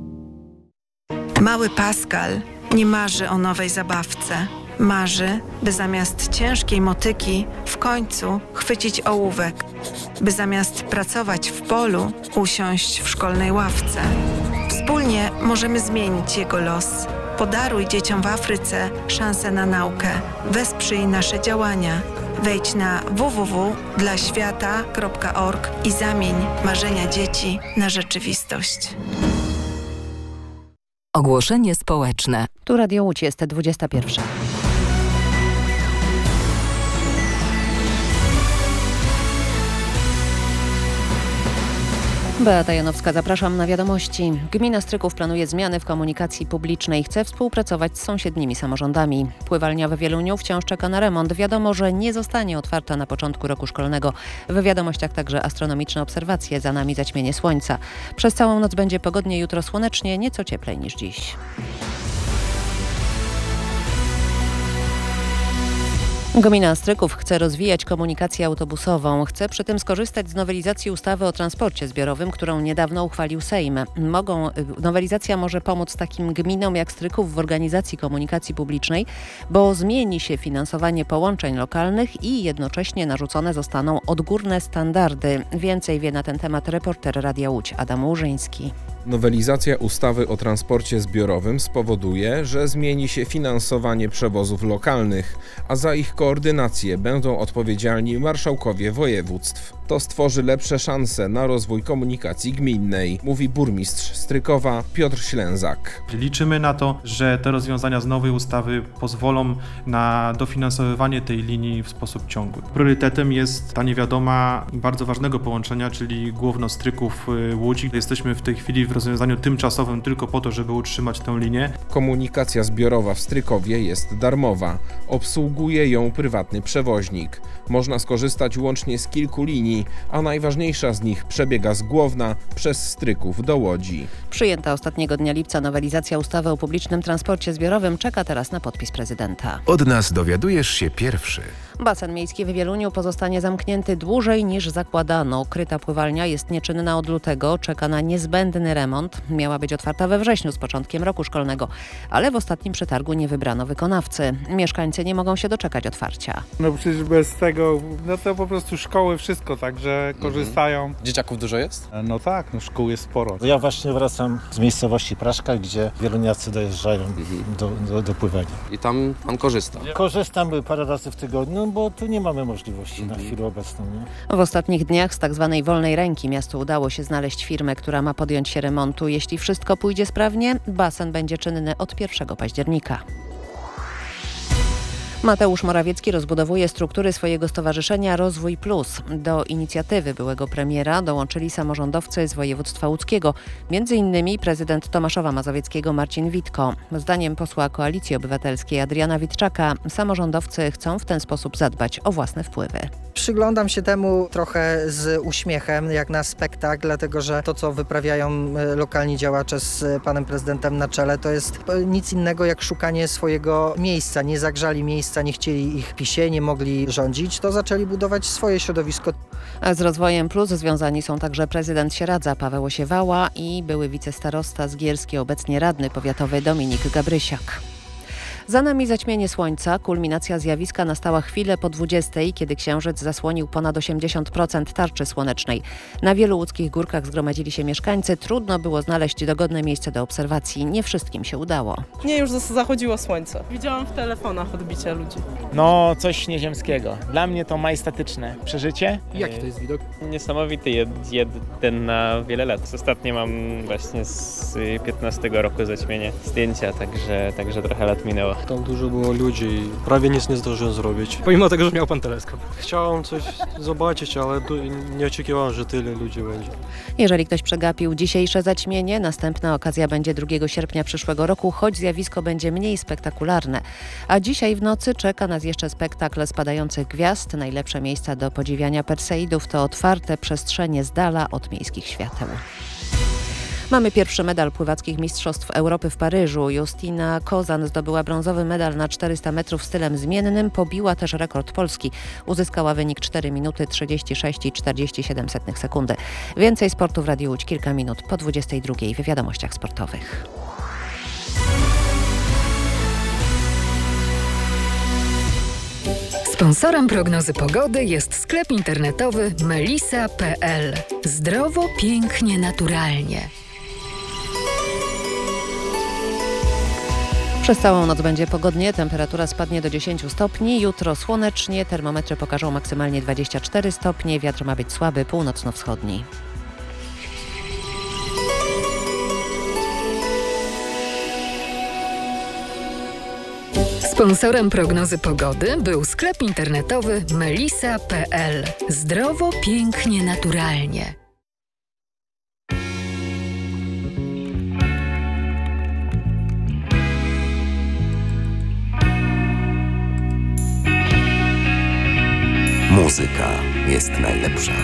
Mały Pascal nie marzy o nowej zabawce. Marzy, by zamiast ciężkiej motyki w końcu chwycić ołówek. By zamiast pracować w polu usiąść w szkolnej ławce. Wspólnie możemy zmienić jego los. Podaruj dzieciom w Afryce szansę na naukę. Wesprzyj nasze działania. Wejdź na w w w kropka dla świata kropka org i zamień marzenia dzieci na rzeczywistość. Ogłoszenie społeczne. Tu Radio Łódź, jest dwudziesta pierwsza. Beata Janowska, zapraszam na wiadomości. Gmina Stryków planuje zmiany w komunikacji publicznej. Chce współpracować z sąsiednimi samorządami. Pływalnia w Wieluniu wciąż czeka na remont. Wiadomo, że nie zostanie otwarta na początku roku szkolnego. W wiadomościach także astronomiczne obserwacje, za nami zaćmienie słońca. Przez całą noc będzie pogodnie, jutro słonecznie, nieco cieplej niż dziś. Gmina Stryków chce rozwijać komunikację autobusową. Chce przy tym skorzystać z nowelizacji ustawy o transporcie zbiorowym, którą niedawno uchwalił Sejm. Mogą, nowelizacja może pomóc takim gminom jak Stryków w organizacji komunikacji publicznej, bo zmieni się finansowanie połączeń lokalnych i jednocześnie narzucone zostaną odgórne standardy. Więcej wie na ten temat reporter Radia Łódź Adam Łużyński. Nowelizacja ustawy o transporcie zbiorowym spowoduje, że zmieni się finansowanie przewozów lokalnych, a za ich koordynację będą odpowiedzialni marszałkowie województw. To stworzy lepsze szanse na rozwój komunikacji gminnej, mówi burmistrz Strykowa Piotr Ślęzak. Liczymy na to, że te rozwiązania z nowej ustawy pozwolą na dofinansowywanie tej linii w sposób ciągły. Priorytetem jest ta niewiadoma bardzo ważnego połączenia, czyli Główno Stryków Łódź. Jesteśmy w tej chwili w rozwiązaniu tymczasowym tylko po to, żeby utrzymać tę linię. Komunikacja zbiorowa w Strykowie jest darmowa. Obsługuje ją prywatny przewoźnik. Można skorzystać łącznie z kilku linii, a najważniejsza z nich przebiega z Główna przez Stryków do Łodzi. Przyjęta ostatniego dnia lipca nowelizacja ustawy o publicznym transporcie zbiorowym czeka teraz na podpis prezydenta. Od nas dowiadujesz się pierwszy. Basen miejski w Wieluniu pozostanie zamknięty dłużej niż zakładano. Kryta pływalnia jest nieczynna od lutego, czeka na niezbędny remont. Miała być otwarta we wrześniu z początkiem roku szkolnego, ale w ostatnim przetargu nie wybrano wykonawcy. Mieszkańcy nie mogą się doczekać otwarcia. No przecież bez tego, no to po prostu szkoły wszystko, także korzystają. Mhm. Dzieciaków dużo jest? No tak, no szkół jest sporo. Ja właśnie wracam z miejscowości Praszka, gdzie wieluniacy dojeżdżają mhm. do, do, do pływania. I tam pan korzysta? Korzystam parę razy w tygodniu, bo tu nie mamy możliwości mhm. na chwilę obecną. Nie? W ostatnich dniach z tak zwanej wolnej ręki miastu udało się znaleźć firmę, która ma podjąć się remontu. Jeśli wszystko pójdzie sprawnie, basen będzie czynny od pierwszego października. Mateusz Morawiecki rozbudowuje struktury swojego stowarzyszenia Rozwój Plus. Do inicjatywy byłego premiera dołączyli samorządowcy z województwa łódzkiego, między innymi prezydent Tomaszowa Mazowieckiego Marcin Witko. Zdaniem posła Koalicji Obywatelskiej Adriana Witczaka samorządowcy chcą w ten sposób zadbać o własne wpływy. Przyglądam się temu trochę z uśmiechem, jak na spektakl, dlatego że to, co wyprawiają lokalni działacze z panem prezydentem na czele, to jest nic innego jak szukanie swojego miejsca. Nie zagrzali miejsca, nie chcieli ich PiSie, nie mogli rządzić, to zaczęli budować swoje środowisko. A z Rozwojem Plus związani są także prezydent Sieradza Paweł Osiewała i były wicestarosta z Gierskiej, obecnie radny powiatowy Dominik Gabrysiak. Za nami zaćmienie słońca. Kulminacja zjawiska nastała chwilę po dwudziestej, kiedy księżyc zasłonił ponad osiemdziesiąt procent tarczy słonecznej. Na wielu łódzkich górkach zgromadzili się mieszkańcy. Trudno było znaleźć dogodne miejsce do obserwacji. Nie wszystkim się udało. Nie, już zachodziło słońce. Widziałam w telefonach odbicia ludzi. No, coś nieziemskiego. Dla mnie to majestatyczne przeżycie. Jaki to jest widok? Niesamowity, jeden na wiele lat. Ostatnio mam właśnie z piętnastego roku zaćmienie zdjęcia, także, także trochę lat minęło. Tam dużo było ludzi i prawie nic nie zdążyłem zrobić. Pomimo tego, że miał pan teleskop. Chciałem coś zobaczyć, ale nie oczekiwałem, że tyle ludzi będzie. Jeżeli ktoś przegapił dzisiejsze zaćmienie, następna okazja będzie drugiego sierpnia przyszłego roku, choć zjawisko będzie mniej spektakularne. A dzisiaj w nocy czeka nas jeszcze spektakl spadających gwiazd. Najlepsze miejsca do podziwiania Perseidów to otwarte przestrzenie z dala od miejskich świateł. Mamy pierwszy medal pływackich Mistrzostw Europy w Paryżu. Justyna Kozan zdobyła brązowy medal na czterysta metrów stylem zmiennym. Pobiła też rekord Polski. Uzyskała wynik cztery minuty trzydzieści sześć i czterdzieści siedem sekundy. Więcej sportu w Radiu Łódź kilka minut po dwudziestej drugiej w wiadomościach sportowych. Sponsorem prognozy pogody jest sklep internetowy melisa kropka p l. Zdrowo, pięknie, naturalnie. Przez całą noc będzie pogodnie, temperatura spadnie do dziesięć stopni, jutro słonecznie, termometry pokażą maksymalnie dwadzieścia cztery stopnie, wiatr ma być słaby, północno-wschodni. Sponsorem prognozy pogody był sklep internetowy melisa kropka p l. Zdrowo, pięknie, naturalnie. Muzyka jest najlepsza.